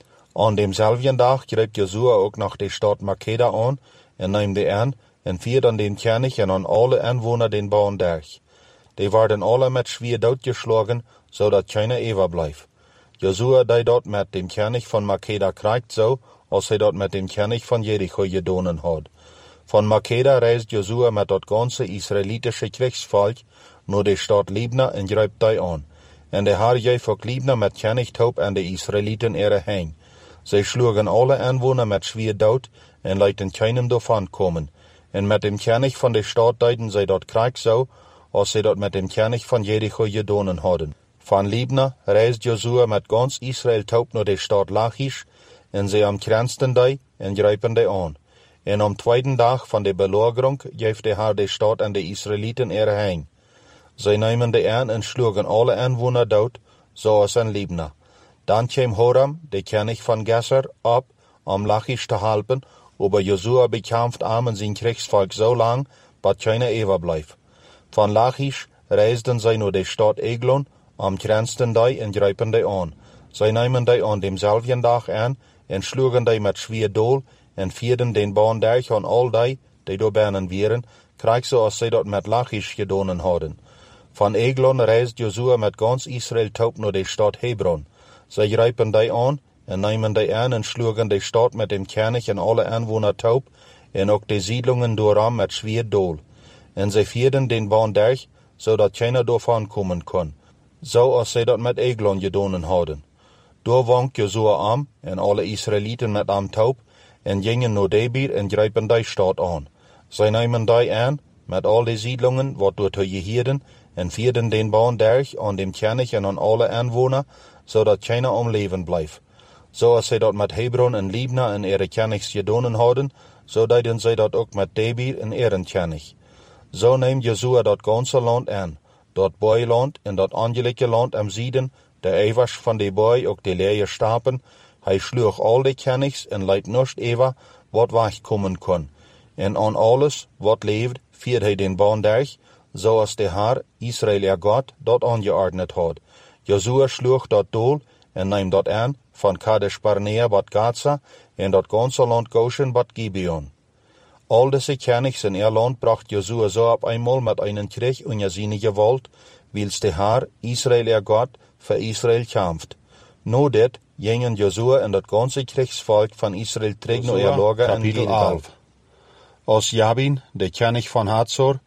[SPEAKER 1] An demselben Tag greift Josua auch nach der Stadt Makeda an und nimmt die an und fiert an den König und an alle Einwohner den Bauern durch. Die werden alle mit schwer doodgeschlagen, so dat keiner überbleibt. Josua die dort mit dem König von Makeda kriegt so, als er dort mit dem König von Jericho gedonen hat. Von Makeda reist Josua mit dat ganze israelitische Kriegsvolk nur die Stadt Libna und greift die an. Und der Herr gab auch Libna mit König Taub an die Israeliten ihre Hänge. Sie schlugen alle Einwohner mit schwer dood und leiten keinem davon kommen. Und mit dem König von der Stadt deuten sie dort Krieg so, als sie dort mit dem König von Jericho gedonen hadden. Von Libna reist Josua mit ganz Israel taub nur die Stadt Lachisch, und sie umkränzten die und greifen die an. Und am 2. Tag von der Belagerung gibt der Herr die Stadt an die Israeliten ihre Hänge. Sie nehmen die an und schlugen alle Einwohner dood, so als in Libna. Dann kam Horam, der König von Gesser, ab, um Lachisch zu halten, aber Josua bekämpft am sein Kriegsvolk so lang, dass keiner überbleibt. Von Lachisch reisten sie nur die Stadt Eglon, umkränzten die und greifen die an. Sie nehmen die an demselben Tag an und schlugen die mit schwer Dohl und vierten den Bahn durch an all die da beinen wären, krieg so als sie dort mit Lachisch gedonen hadden. Von Eglon reist Josua mit ganz Israel taub nur die Stadt Hebron. Sie greifen die an und nehmen die an und schlugen die Stadt mit dem König und alle Einwohner taub und auch die Siedlungen durcham mit schwer Dohl. Und sie vierten den Bahn durch, so dat keiner davon kommen kann, so als sie dort mit Eglon gedonen hadden. Da wankt Josua an und alle Israeliten mit am taub und gingen nur Debir und greifen die Stadt an. Sie nehmen die an mit all die Siedlungen, wat dort gehirden, und vierten den Bahn durch an dem König und an alle Einwohner, so dat keiner am Leben bleibt. So als sie dort mit Hebron und Libna und ihre Königs gedonen hadden, so deuten sie dort auch mit Debir und ihren König. So nimmt Josua dat ganze Land an, dat Beuland und dat angelegte Land am Süden, der Ewasch von de Beu auch die leere Stapen, hij schlug all die Königs und leit nicht Ewa, wat wegkommen kann. Und an alles, wat lebt, führt hij den Bahn durch, so als der Herr, Israel ihr Gott, dort angeordnet hat. Josua schlug dat Dohl und nahm dat an, von Kadesh Barnea bat Gaza, und dat ganze Land Goshen bat Gibeon. All diese Königs in ihr Land bracht Josua so ab einmal mit einem Krieg und seine Gewalt, wils der Herr, Israel ihr Gott, für Israel kämpft. No det gingen Josua und das ganze Kriegsvolk von Israel trägt nur ihr Lager in Gilgal. Als Jabin, der König von Hazor,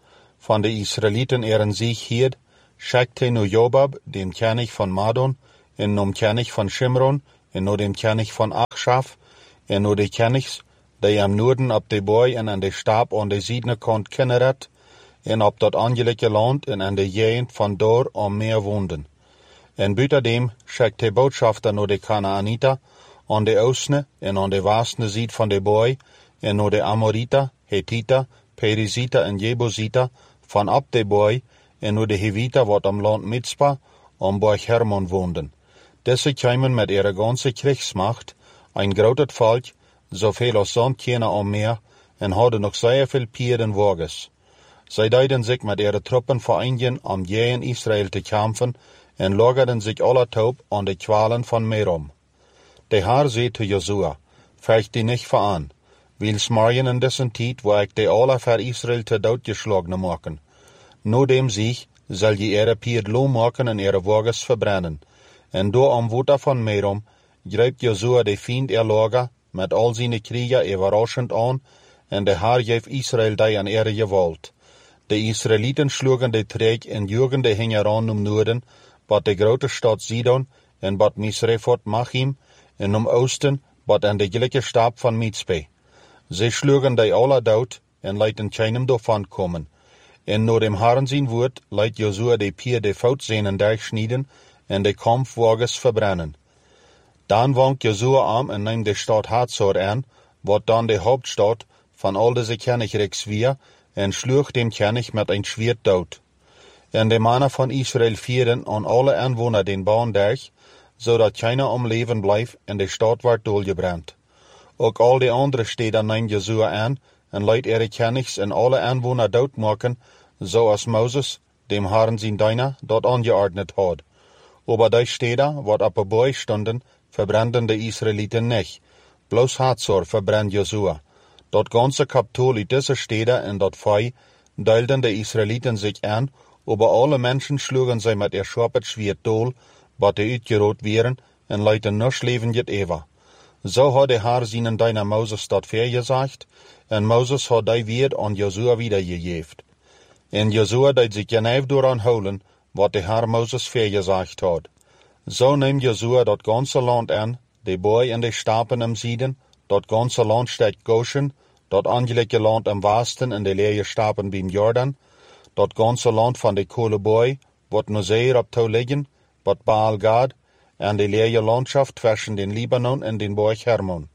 [SPEAKER 1] von de Israeliten ihren Sieg hielt, schickte nu Jobab, dem König von Madon, en nom König von Shimron, en no dem König von Achshaf, en no de Königs, die am Norden op de boy en an de Stab aan de Ziedene kont Kinneret, en op dat angelike land en an de Gegend van Dor am Meer woonden. En buitendem schickte Botschafter no de Kanaaniter, aan de oostne en aan de westne Zied van de boy, en no de Amoriter, Hethiter, Periziter en Jebusiter, van op de boy, en no de Heviter wat am land Mitzpa, am Borg Hermon woonden. Deze kwamen met ihre ganze Kriegsmacht, ein groot volk, zoveel als zand kennen am Meer, en hadden nog zeer veel Pieren wagens. Zij deiden zich met ihre Truppen vereinigen, om gegen Israel te kämpfen, en lagerden sich alle taub an de Qualen von Merom. De Herr zei te Josua, vecht die nicht veran, wils morgen in dessen Tijd, wo ik de alle voor Israel te dood geschlagen maken. No dem Sieg zal je ihre Pier loom maken en ihre wagens verbrennen. En door am Water van Merom greift Josua de Fiend ihr Lager met al zijn Krieger überraschend an, en de Herr geeft Israel die an ihre Gewalt. De Israeliten schlugen de Träg en jugen de Hingeran um Norden, bat de grote stad Sidon, en bat Misrefot Machim, en um Osten, bat an de gelijke Stab van Mitzpe. Ze schlugen de alle dood, en leiten keinem davon kommen. En nur dem Herrn zijn woord, leit Josua de Pier de Foutzenen durchschnieden, en de Kampfwagens verbrennen. Dan wankt Josua am en neemt de stad Hazor an, wat dan de Hauptstadt van al deze Königreichs weer, en sloeg dem König met een Schwert dood. En de mannen van Israel vieren aan alle Anwohner den Baan durch, zodat keiner am Leben blijft en de stad werd doorgebrand. Ook al de andere steden neemt Josua aan, en leidt ihre Königs en alle Anwohner doodmaken, zoals Moses, dem Herrn zijn Diener, dat angeordnet had. Aber die Städte, wat op een boy stonden, verbranden de Israeliten nicht. Bloß Hazor verbrennt Josua. Dat ganze Kapitol uit deze steden en dat Fei deilden de Israeliten sich an, aber alle Menschen schlugen sie mit ihr scharpet Schwert dool, wat de uitgerood wären, en leiten noch levendig ever. So hat der Herr seinen Diener Moses dat vergesagt, en Moses hat die Wert an Josua wiedergegeben. En Josua deed sich genau daran holen, wat der Herr Moses vergesagt hat. So nimmt Josua dat ganze Land an, de Boy en de Stapen am Sieden, dat ganze Land steht Goshen, dat angelike Land am Westen en de leere Stapen beim Jordan, dat ganze Land van de Kohleboy, wat no zeer op toe liggen, wat Baal Gad, en de leere Landschaft zwischen den Libanon en den Borg Hermon.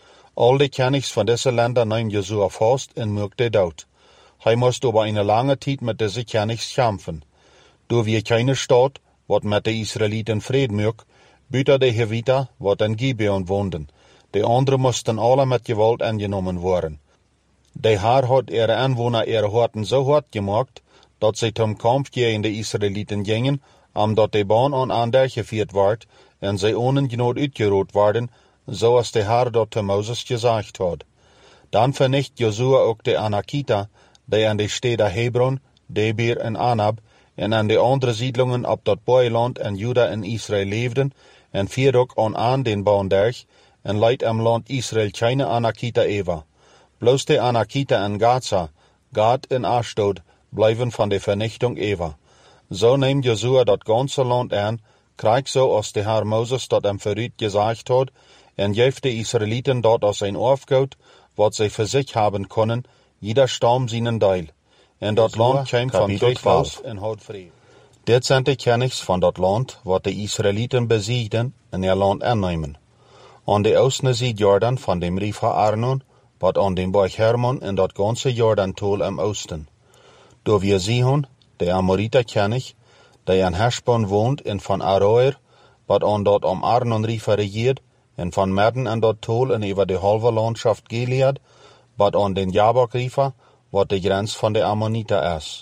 [SPEAKER 1] Al de Königs van deze Länder neemt Josua vast en maakte dood. Hij moest over eine lange tijd met deze Königs kämpfen. Door wie keine Stadt, wat met de Israeliten vrede maakt, buiten de Heviter, wat in Gibeon woonden. De anderen moesten alle met gewalt aangenommen worden. De Herr had ihre Anwohner ihre Horten so hart gemaakt, dat sie zum Kampf gegen de Israeliten gingen, omdat de Baan aan ander gevierd werd, en zij ongenot uitgerood werden, zoals de Herr dat te Moses gezegd had. Dan vernicht Josua ook de Anakiter, die aan de steden Hebron, Debir en Anab, en aan de andere siedlungen op dat Boyland en Juda en Israël leefden, en vier ook aan den Baan durch, en leidt am land Israël keine Anakiter ever. Bloß de Anakiter en Gaza, Gad en Ashdod, blijven van de vernichting ever. So neemt Josua dat ganze land aan, krijgt zo als de Herr Moses dat hem vooruit gezegd had, en geeft de Israeliten dat als een Aufgaut, wat zij voor zich hebben kunnen, jeder Stamm seinen Teil. En dat land kwam van Krieg aus en had vrede. Dit zijn de Königs van dat land, wat de Israeliten besiegden en ihr land aannemen. An de oostne Zied Jordan van dem River Arnon, wat an dem Borg Hermon en dat ganze Jordan-tol am Osten. Door wir Sihon, de Amoriter König, der an Heshbon woont en van Aroer, wat an dat am Arnon River regiert, en van Merden an dat tol en over de halve Landschaft Gilead, wat an den Jabok River, wat de grens van de Ammoniter is.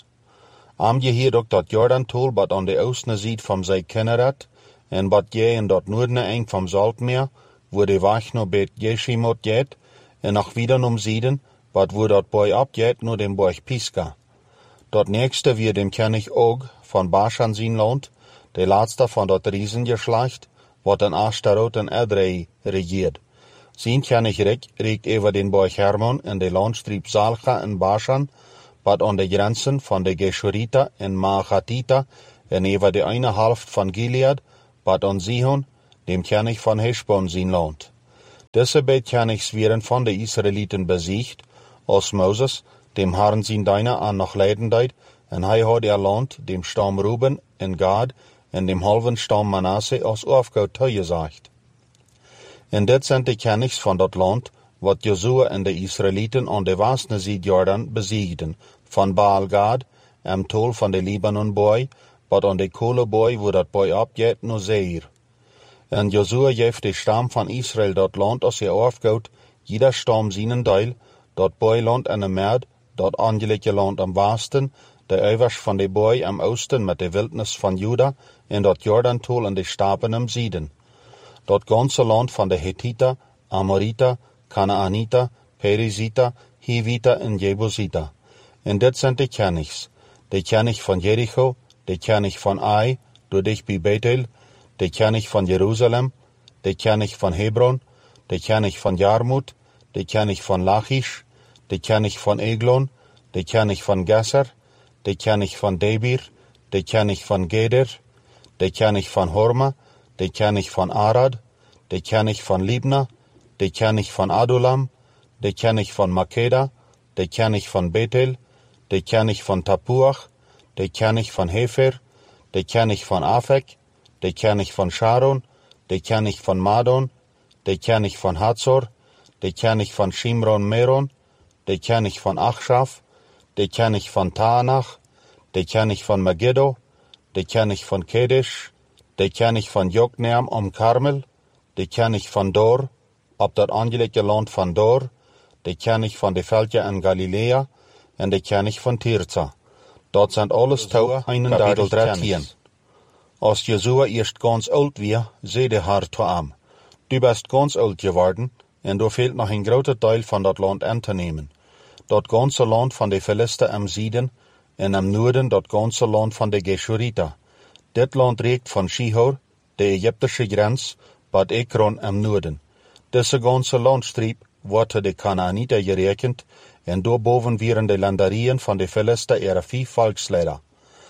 [SPEAKER 1] Am je hier ook dat Jordan-tol, wat an de oostne Zied van zij Kinneret, en wat je in dat noordne eng van Saltmeer, wo de weg no Bet Jeshimot jet, en nog wieder nom Sieden, wat wo dat Boy abjet no dem Borg Pisga. Dat nächste wie dem König Og van Bashan zijn land, de laatste van dat Riesengeschlecht, wat in Ashtarot en Edrei regiert. Zijn Königreich riekt over den Borg Hermon en de landstreep Salcha en Bashan, wat an de grenzen van de Geschuriter en Maachatiter en over de eine Halft van Gilead, wat an Sihon, dem König van Heshbon, zijn land. Diese beid Königs werden von de Israeliten besiegt, als Moses, dem Herrn zijn Diener an noch leiden deed, en hij had land, dem Stamm Ruben en Gad, en dem halven Stamm Manasse als Aufgaut toegesagt. En dit zijn de Königs van dat land, wat Josua en de Israeliten aan de westelijke zijde Jordan besiegden, van Baal Gad, am Tol van de Libanon-boy, wat aan de kolenboy wo dat boy abgeht no Seir. En Josua geeft de stam van Israël dat land als je Aufgaut, jeder stam zijn deel, dat boyland en de Merd, dat angelijke land am westen, de uivers van de boy am oosten met de wildnis van Juda, en dat Jordantol en de stapen am Zieden. Dat ganze land van de Hethiter, Amoriter, Kanaaniter, Periziter, Hiviter en Jebusiter. En dit zijn de Königs. De König van Jericho, de König van Ai, door dich bij Bethel, de König van Jeruzalem, de König van Hebron, de König van Jarmut, de König van Lachish, de König van Eglon, de König van Gesser, de König van Debir, de König van Geder, de König van Horma, de König van Arad, de König van Libna, de König van Adulam, de König van Makeda, de König van Bethel, de König van Tapuach, de König van Hefer, de König van Afek, de König van Sharon, de König van Madon, de König van Hatzor, de König van Shimron Meron, de König van Achshaf, de König van Taanach, de König van Megiddo, de König van Kedesh, de König van Jokneam om Karmel, de König van Dor, op dat angelijke land van Dor, de König van de veldje in Galilea, en de König van Tirza. Dat zijn alles touw 31 13. Als Josua eerst ganz oud weer, zei de Herr zu ihm, du bist ganz oud geworden, en du fehlt noch een grote deel van dat land aan te nemen. Dat ganze land van de Philister am Zieden, en am Noorden dat ganze land van de Geschuriter. Dit land reikt van Shihor, de Egyptische grens, bad Ekron am Noorden. Diese ganze Landstreep wordt de Kanaaniter gerekend, en doorboven waren de landerieën van de Philister ihre 5 volksleider.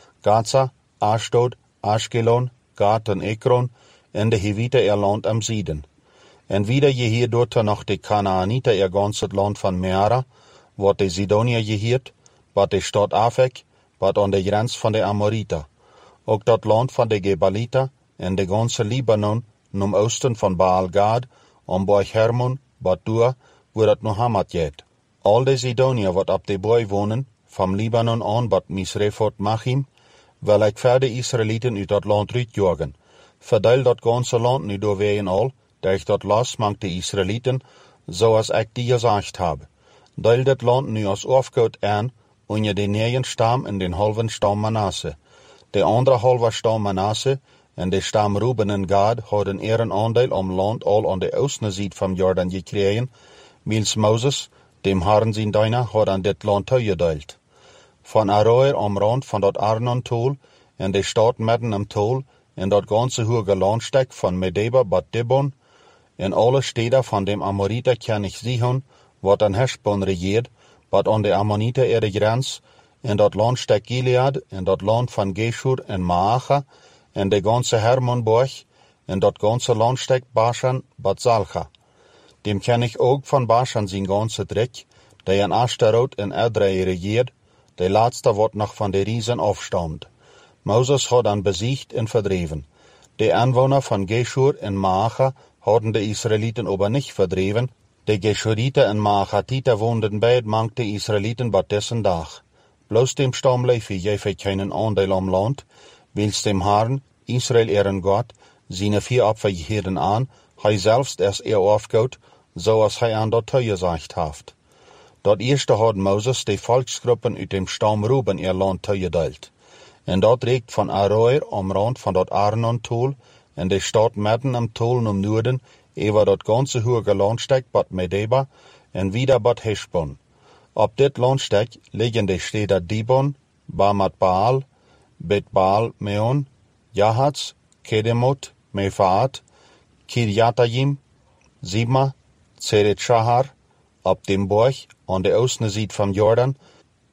[SPEAKER 1] Gaza, Ashdod, Ashkelon, Gat en Ekron, en de Hiviter ihr land am Zieden. En wieder hier dort noch de Kanaaniter ihr ganzes land van Meara, wat de Sidonier gehiert, wat de stad Afek, wat aan de grens van de Amoriter. Ook dat land van de Gebaliter en de ganze Libanon, nom oosten van Baal Gad, om Borg Hermon, wat Dur, wo dat nog Hamad jet. Al de Sidonier wat op de boy wonen, van Libanon aan wat Misrefot Machim, wil ik verder Israëlieten uit dat land uitjagen. Verdeel dat ganze land nu doorwegen al, dat dat las mangt de Israëlieten, zoals ik die gezegd heb. Deel dat land nu als Aufgaut aan, onder de 9 stam en den halven stam Manasse. De andere halve stam Manasse en de stam Ruben en Gad hadden ihren aandeel om land al aan de oostenzijde van Jordan gekregen, mils Moses, dem Herrn zijn Diener, had aan dit land toegedeeld. Van Aroer am rand van dat Arnon-tol en de stad midden am tol en dat ganze hoge landstek van Medeba bat Dibon en alle steden van dem Amoriter König Sihon, wat aan Heshbon regiert, wat aan de Ammoniter ihre grens, en dat landstek Gilead, en dat land van Geshur en Maacha, en de ganze Hermonborg, en dat ganze landstek Bashan, bat Zalcha. Dem König ook van Bashan zijn ganze drek, die aan Ashtarot en Edrei regiert, de laatste wat nog van de Riesen afstammt. Moses had dan besiegt en verdreven. De Anwohner van Geshur en Maacha hadden de Israëlieten aber nicht verdreven. De Geschuriter en Maachatiter woonden beid mangt de Israëlieten bat dessen dag. Bloos dem stam Levi geef keinen aandeel am land, wils dem Herrn, Israël ihren Gott, seine 4 Abwehrherden aan, hij selbst es aufgaut, zoals hij aan dat toegesagt haft. Dat eerste had Moses de volksgruppen uit dem stam Ruben ihr land toegedeeld. En dat reikt van Aroer am rand van dat Arnon-tol en de stad midden am tol om Noorden, over dat ganze hoge landstek bad Medeba en wieder bad Heshbon. Op dit landstek liggen de steden Dibon, Bamat Baal, Bet Baal Meon, Jahatz, Kedemot, Mefaat, Kirjatayim, Sibma, Zeret Shahar, op dem Borg aan de oostenzijde van Jordan,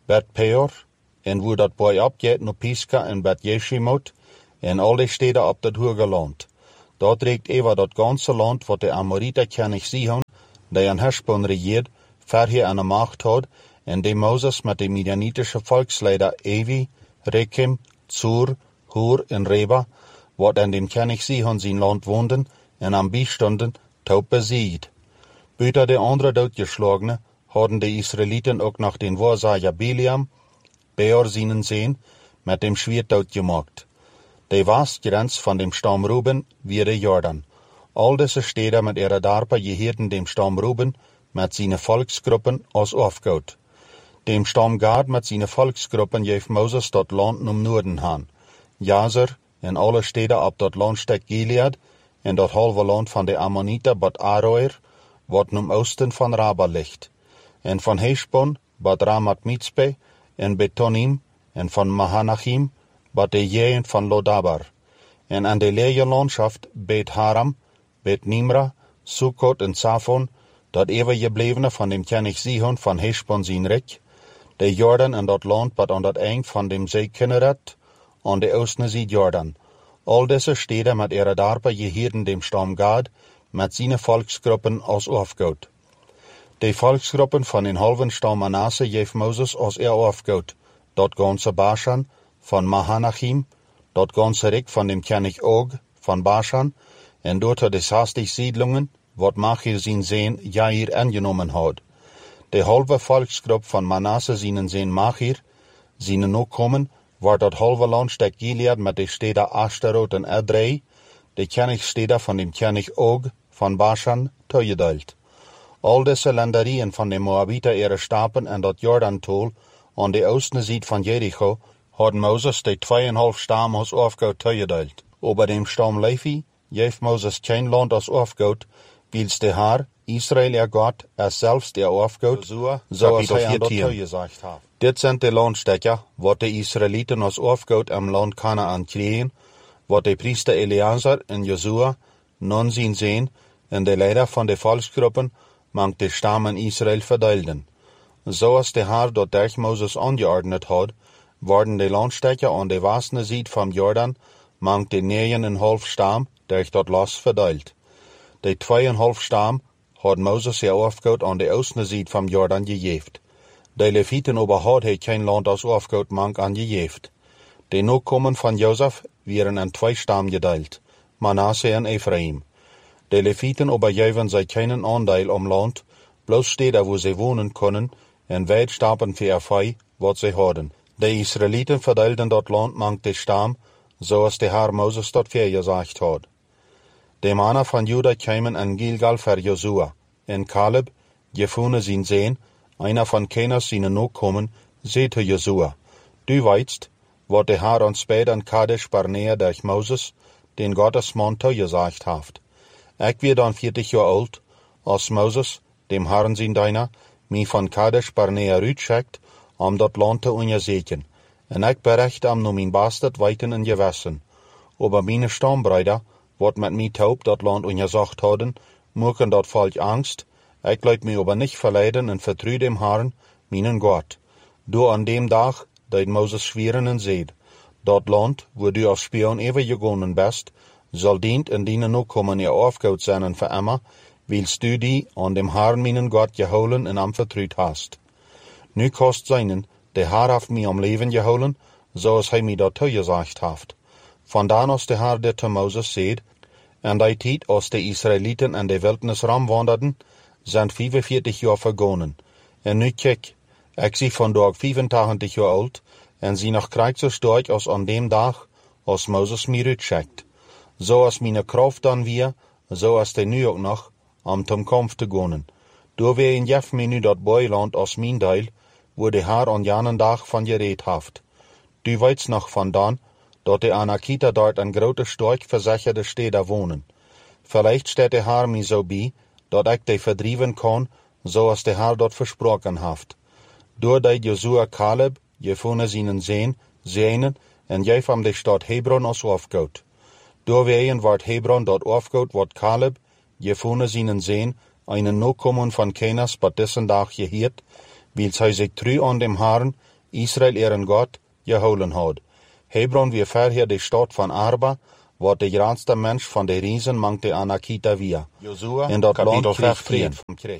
[SPEAKER 1] Bet Peor, en wo dat boy opgeet no Pisca en Bet Jeshimot, en al die steden op dat hoge land. Dat reikt over dat ganze land wat de Amoriter König Sihon, die an Heshbon regiert, verheer an de macht had, en de Moses met de Midianitische volksleider Evi, Rekem, Zur, Hur en Reba, wat an dem König Sihon zijn land woonden, en am bijstonden, taub besiegt. Buiten de andere doodgeslagene, hadden de Israëlieten ook nog den Waarsager Biliam, Beor seinen Seen, met dem Schwert doodgemaakt. De Westgrens van dem Stamm Ruben wie de Jordan. Al deze steden met ihre Darper gehörten dem Stamm Ruben met seine Volksgruppen als aufgehout. Dem Stamm Gad met seine Volksgruppen geeft Moses dat land nom Norden aan. Jazer en alle steden op dat landstek Gilead en dat halve land van de Ammoniter bad Aroer, wat nom oosten van Raba ligt. En van Heshbon bad Ramat Mitzpe en Betonim en van Mahanachim bad de jeën van Lodabar. En aan de leege landschaft Bet Haram, Bet Nimra, Sukkot en Safon, dat overgeblevene van dem König Sihon van Heshbon zijn rijk, de Jordan en dat land wat aan dat eind van dem Zee Kinneret, aan de oosten zee Jordan. Al deze steden met ihre Darper gehörten dem Stamm Gad, met zijn Volksgruppen als aufgehout. De Volksgruppen van den halven Stamm Manasse geeft Moses als aufgehout. Dat ganze Bashan van Mahanachim, dat ganze Rijk van dem König Og van Bashan, en dort de 60 Siedlungen, wat Machir zijn Seen Jair angenommen had. De halve Volksgruppe van Manasse zijn Seen Machir, zijn Nachkommen, waar dat halve landstek Gilead met de steden Ashtaroth en Edrei, de Königsteden van dem König Og van Bashan, toegedeeld. Al deze landerieën van de Moabiter ihre Stapen en dat Jordantol aan de oostenzijde van Jericho hadden Moses de 2,5 stammen als aufgehout toegedeeld. Over dem Stamm Levi geeft Moses geen land als aufgehout, wils de Haar, Israël ihr Gott, zelfs der aufgehout, zoals hij aan dat toegezegd heeft. Dit zijn de landstekken, wat de Israëlieten als aufgehout am land Kanaan kregen, wat de priester Eleazar en Josua non zien zijn, en de leider van de volksgroepen mangt de stammen Israël verdeelden. Zoals de Haar dat durch Moses angeordnet had, worden de landstekken aan de westenzijde van Jordan mangt de 9,5 stam durch dat Las verdeeld. De 2,5 stam had Moses er aufgehout aan de oostenzijde van Jordan gegeven. De Levieten aber had hij geen land als aufgehout mank aan gegeven. De Nachkommen van Josef werden in 2 stam gedeeld, Manasse en Ephraim. De Levieten aber geven zij keinen aandeel om land, bloos steden wo ze wonen konden, en wijd stapen voor vee, wat ze hadden. De Israëlieten verdeelden dat land mank de stam, zoals de Haar Moses dat voorgezegd had. De mannen van Juda kwamen in Gilgal voor Josua, en Caleb, Jefune zijn Seen, einer van Kenas zijn Nachkommen, zei te Josua, du weißt, wat de Haar ons spät an Kadesh Barnea durch Moses, den Gottesmann toegezegd heeft. Ik weer dan 40 jaar oud, als Moses, dem Herrn zijn Diener, mij van Kadesh Barnea uitschickt, om dat land te onderzoeken. En ik berecht am mijn bastard weiten in gewessen. Aber meine Stammbruder, wat met mij taub dat land onderzocht hadden, moeken dat volk angst, ik laat mij aber nicht verleiden en vertrouw dem Herrn, meinen Gott. Du an dem Tag, dat Moses schweren en zeid, dat land, wo du als Spion overgegangen bist, zal dient in die Nachkommen ihr aufgehout zijn en voor immer, wils du die an dem Herrn meinen Gott geholen en am vertrouwd hast. Nu kost seinen, de Herr heeft mij om leven geholen, zoals hij mij dat toegezegd heeft. Vandaan als de Herr dit te Moses zeid, en die tijd als de Israëlieten in de wildernis wanderden, zijn 45 jaar vergonnen. En nu kijk, ik zie vandaag 85 jaar oud, en zie nog krijg zo sterk als aan dem dag, als Moses mij uitschickt. Zoals mijn kracht dan weer, zoals de nu ook nog, om ten kampf te gaan. Door weer in jef mij nu dat boeiland als mijn deel, wo de Haar aan jenen dag van gereed heeft. Du weet nog vandaan, dat de Anakiter dort een grote sterk verzekerde steden wonen. Vielleicht steht de Haar mij zo bij, dat ik de verdrieven kan, zoals de Haar dat versproken heeft. Door de Josua Caleb, Jefune zijn Seen, Zeenen, en geef hem de stad Hebron als aufgehout. Door wegen wordt Hebron dat aufgehout wat Caleb, Jefune zijn Seen, einen Nachkommen van Kenas bei dessen Dag gehiert, wils hij zich trouw aan dem Herrn, Israel ihren Gott, geholen hat. Hebron wie vorher die Stadt von Arba, wat de grootste Mensch von de Riesen mangt de Anakita via. En dat land kreeg vrede.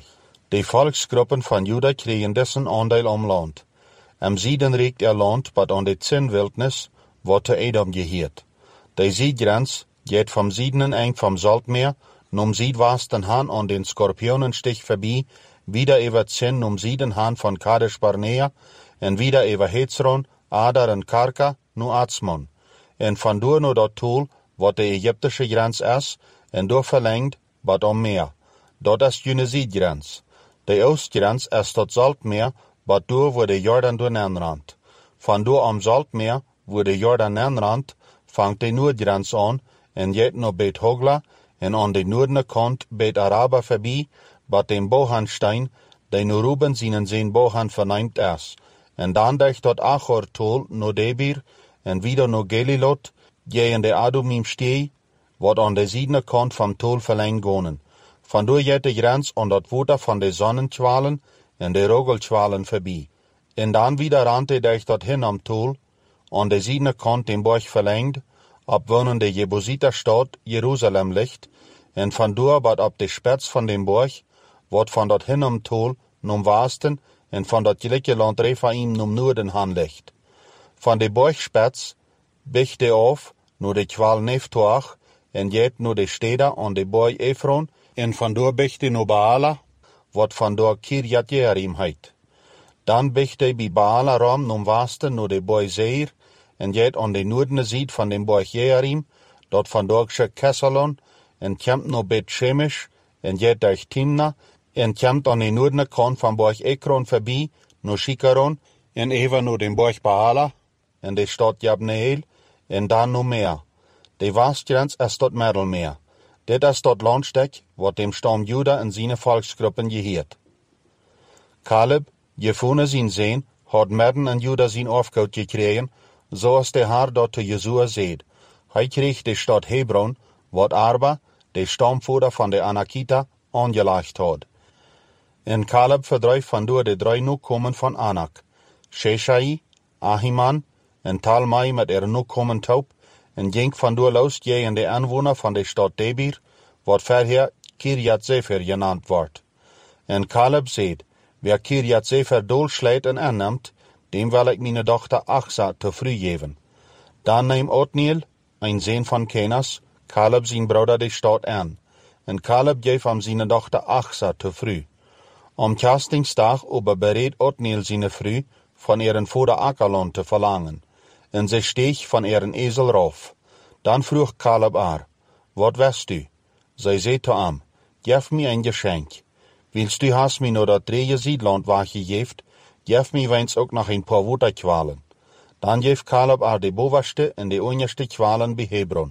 [SPEAKER 1] De volksgruppen van Juda kregen dessen aandeel om land. Am Süden riekt land, wat aan de Zinnwildnis, wat te Edom geheert. De Südgrenz geht vom Süden eng vom Saltmeer, num Südwesten han an den Skorpionenstich vorbei, wieder über Zinn num Süden han von Kadesh Barnea, en wieder über Hezron, Adar en Karka, nu Atzmon. En van door no dat Tool, wat de Ägyptische Grenz is, en door verlengt, wat om Meer. Dat is jene Südgrenz. De Oostgrenz is tot Saltmeer, wat door wo de Jordan door nenrand. Van door am Saltmeer, wo de Jordan nenrand, fangt de Noordgrenz an, en jet no Bet Hogla, en aan de noordene kant Bet Araba voorbij, wat den Bohanstein, de no Ruben zijn zijn Bohan verneimt is. En dan dech tot Achor Tol no Debir, en wieder no Gelilot, gegen de Adumim stee, wat aan de ziedene kant vom Tol verlengt gonen. Vandoor jet de grens aan dat water van de Sonnenschwalen en de Rogelschwalen voorbij. En dan wieder rante dech tot hin am Tol, aan de ziedene kant den Borg verlengt, ab wonen de Jebusiterstad Jerusalem ligt, en vandoor wat op de spets van den Borg, wat van dat hin am Tol num Westen en van dat gelijke land Rephaim num Noorden han ligt. Van de Borgspets bicht de af, no de kwal Neftoach, en jet no de steder aan de Borg Ephron, en vandoor bicht de no Baala, wat vandoor Kirjat Jearim heit. Dan bicht de bij Baala ram num Westen no de Borg Seir, en jet aan de noordene ziet van de Borg Jearim, dat vandoor Kessalon, en kempt no Bet Shemesh, en jet durch Timna, en kempt aan de noordene kant van Borg Ekron voorbij, no Shikaron, en even no den Borg Baala, en de stad Jabneel, en dan no Meer. De Westgrens is tot Middelmeer. Dit is dat landstek, wat dem Stamm Juda en zijn volksgruppen geheert. Caleb, Jefune zijn Zeen, had midden en Juda zijn afgoud gekregen, zoals de Heer dat te Jezua zeed. Hij kreeg de stad Hebron, wat Arba, de stamvoerder van de Anakita, aangelegd had. En Caleb verdrijf vandoor de 3 nukomen van Anak, Sheshai, Ahiman, en Talmai met nukomen Taub, en ging vandoor los tegen de aanwoner van de stad Debir, wat verher Kirjat Sefer genannt wordt. En Caleb zeed, wer Kirjat Sefer doolslijt en aanneemt, dem wil ik mijn dochter Achsa te vroeg geven. Dan neemt Othniel, een zoon van Kenas, Caleb zijn broeder de stad aan. En Caleb geeft hem zijn dochter Achsa te vroeg. Om Kastingsdag bereid Othniel zijn vrouw van ihren vader Ackerland te verlangen. En ze steeg van ihren Esel rauf. Dan vroeg Caleb haar, wat wist u? Zij zei te hem, geef me een geschenk. Willst du hast mir nur dat 3 Siedland weggegeven, geef me wens ook nog een paar waterkwalen. Dan geeft Caleb haar de bovenste en de onderste kwalen bij Hebron.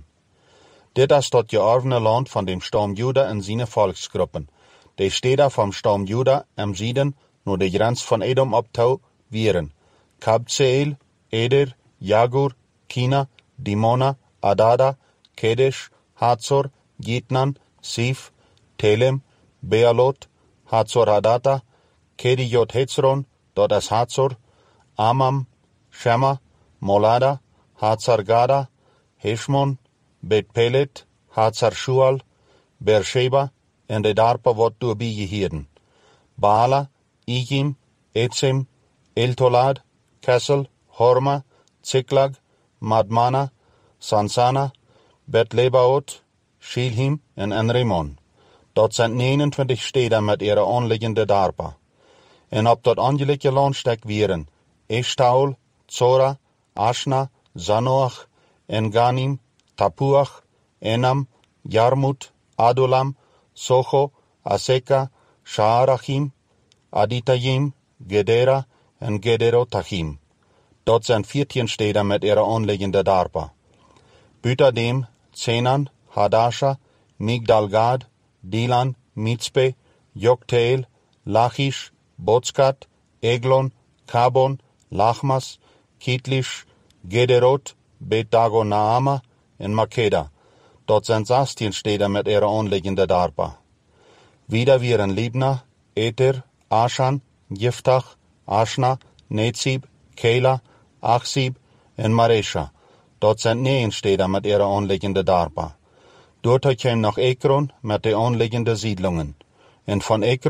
[SPEAKER 1] Dit is dat geërfene land van dem Stamm Juda en zijn volksgruppen. De steden van Stamm Juda am Süden nur de grens van Edom optouw wieren. Kabzeel, Eder, Jagur, Kina, Dimona, Adada, Kedesh, Hatzor, Gitnan, Sif, Telem, Bealot, Hatzor Hadata, Kedijot Hetzron, dat is Hatzor, Amam, Shema, Molada, Hatzar Gada, Heshmon, Bet Pelet, Hatzar Shual, Beersheba, en de darpa wat doorbij gehieden. Baala, Ijim, Etzim, Eltolad, Kessel, Horma, Ziklag, Madmana, Sansana, Bet-Lebaot, Shilhim en Enrimon. Dat zijn 29 steden met ihre aanliggende darpa. En op dat angelijke landstek wieren Eshtaol, Zora, Ashna, Zanoach, Enganim, Tapuach, Enam, Jarmut, Adulam, Socho, Aseka, Shaarachim, Aditayim, Gedera en Gederotachim. Dat zijn 14 steden met ihre aanliggende darpa. Buitendem Zenan, Hadasha, Migdalgad, Dilan, Mitzpe, Jokteel, Lachish, Botskat, Eglon, Kabon, Lachmas, Kitlish, Gederot, Bet-Dagonaama en Makeda. Dat zijn 16 steden met ihre aanliggende darpa. Wieder wieren Libna, Eter, Ashan, Jiftach, Ashna, Nezib, Kela, Achsieb en Maresha. Dort sind 9 Städte mit ihren anliegenden Darpa. Dort kämen noch Ekron mit den anliegenden Siedlungen. Und von Ekron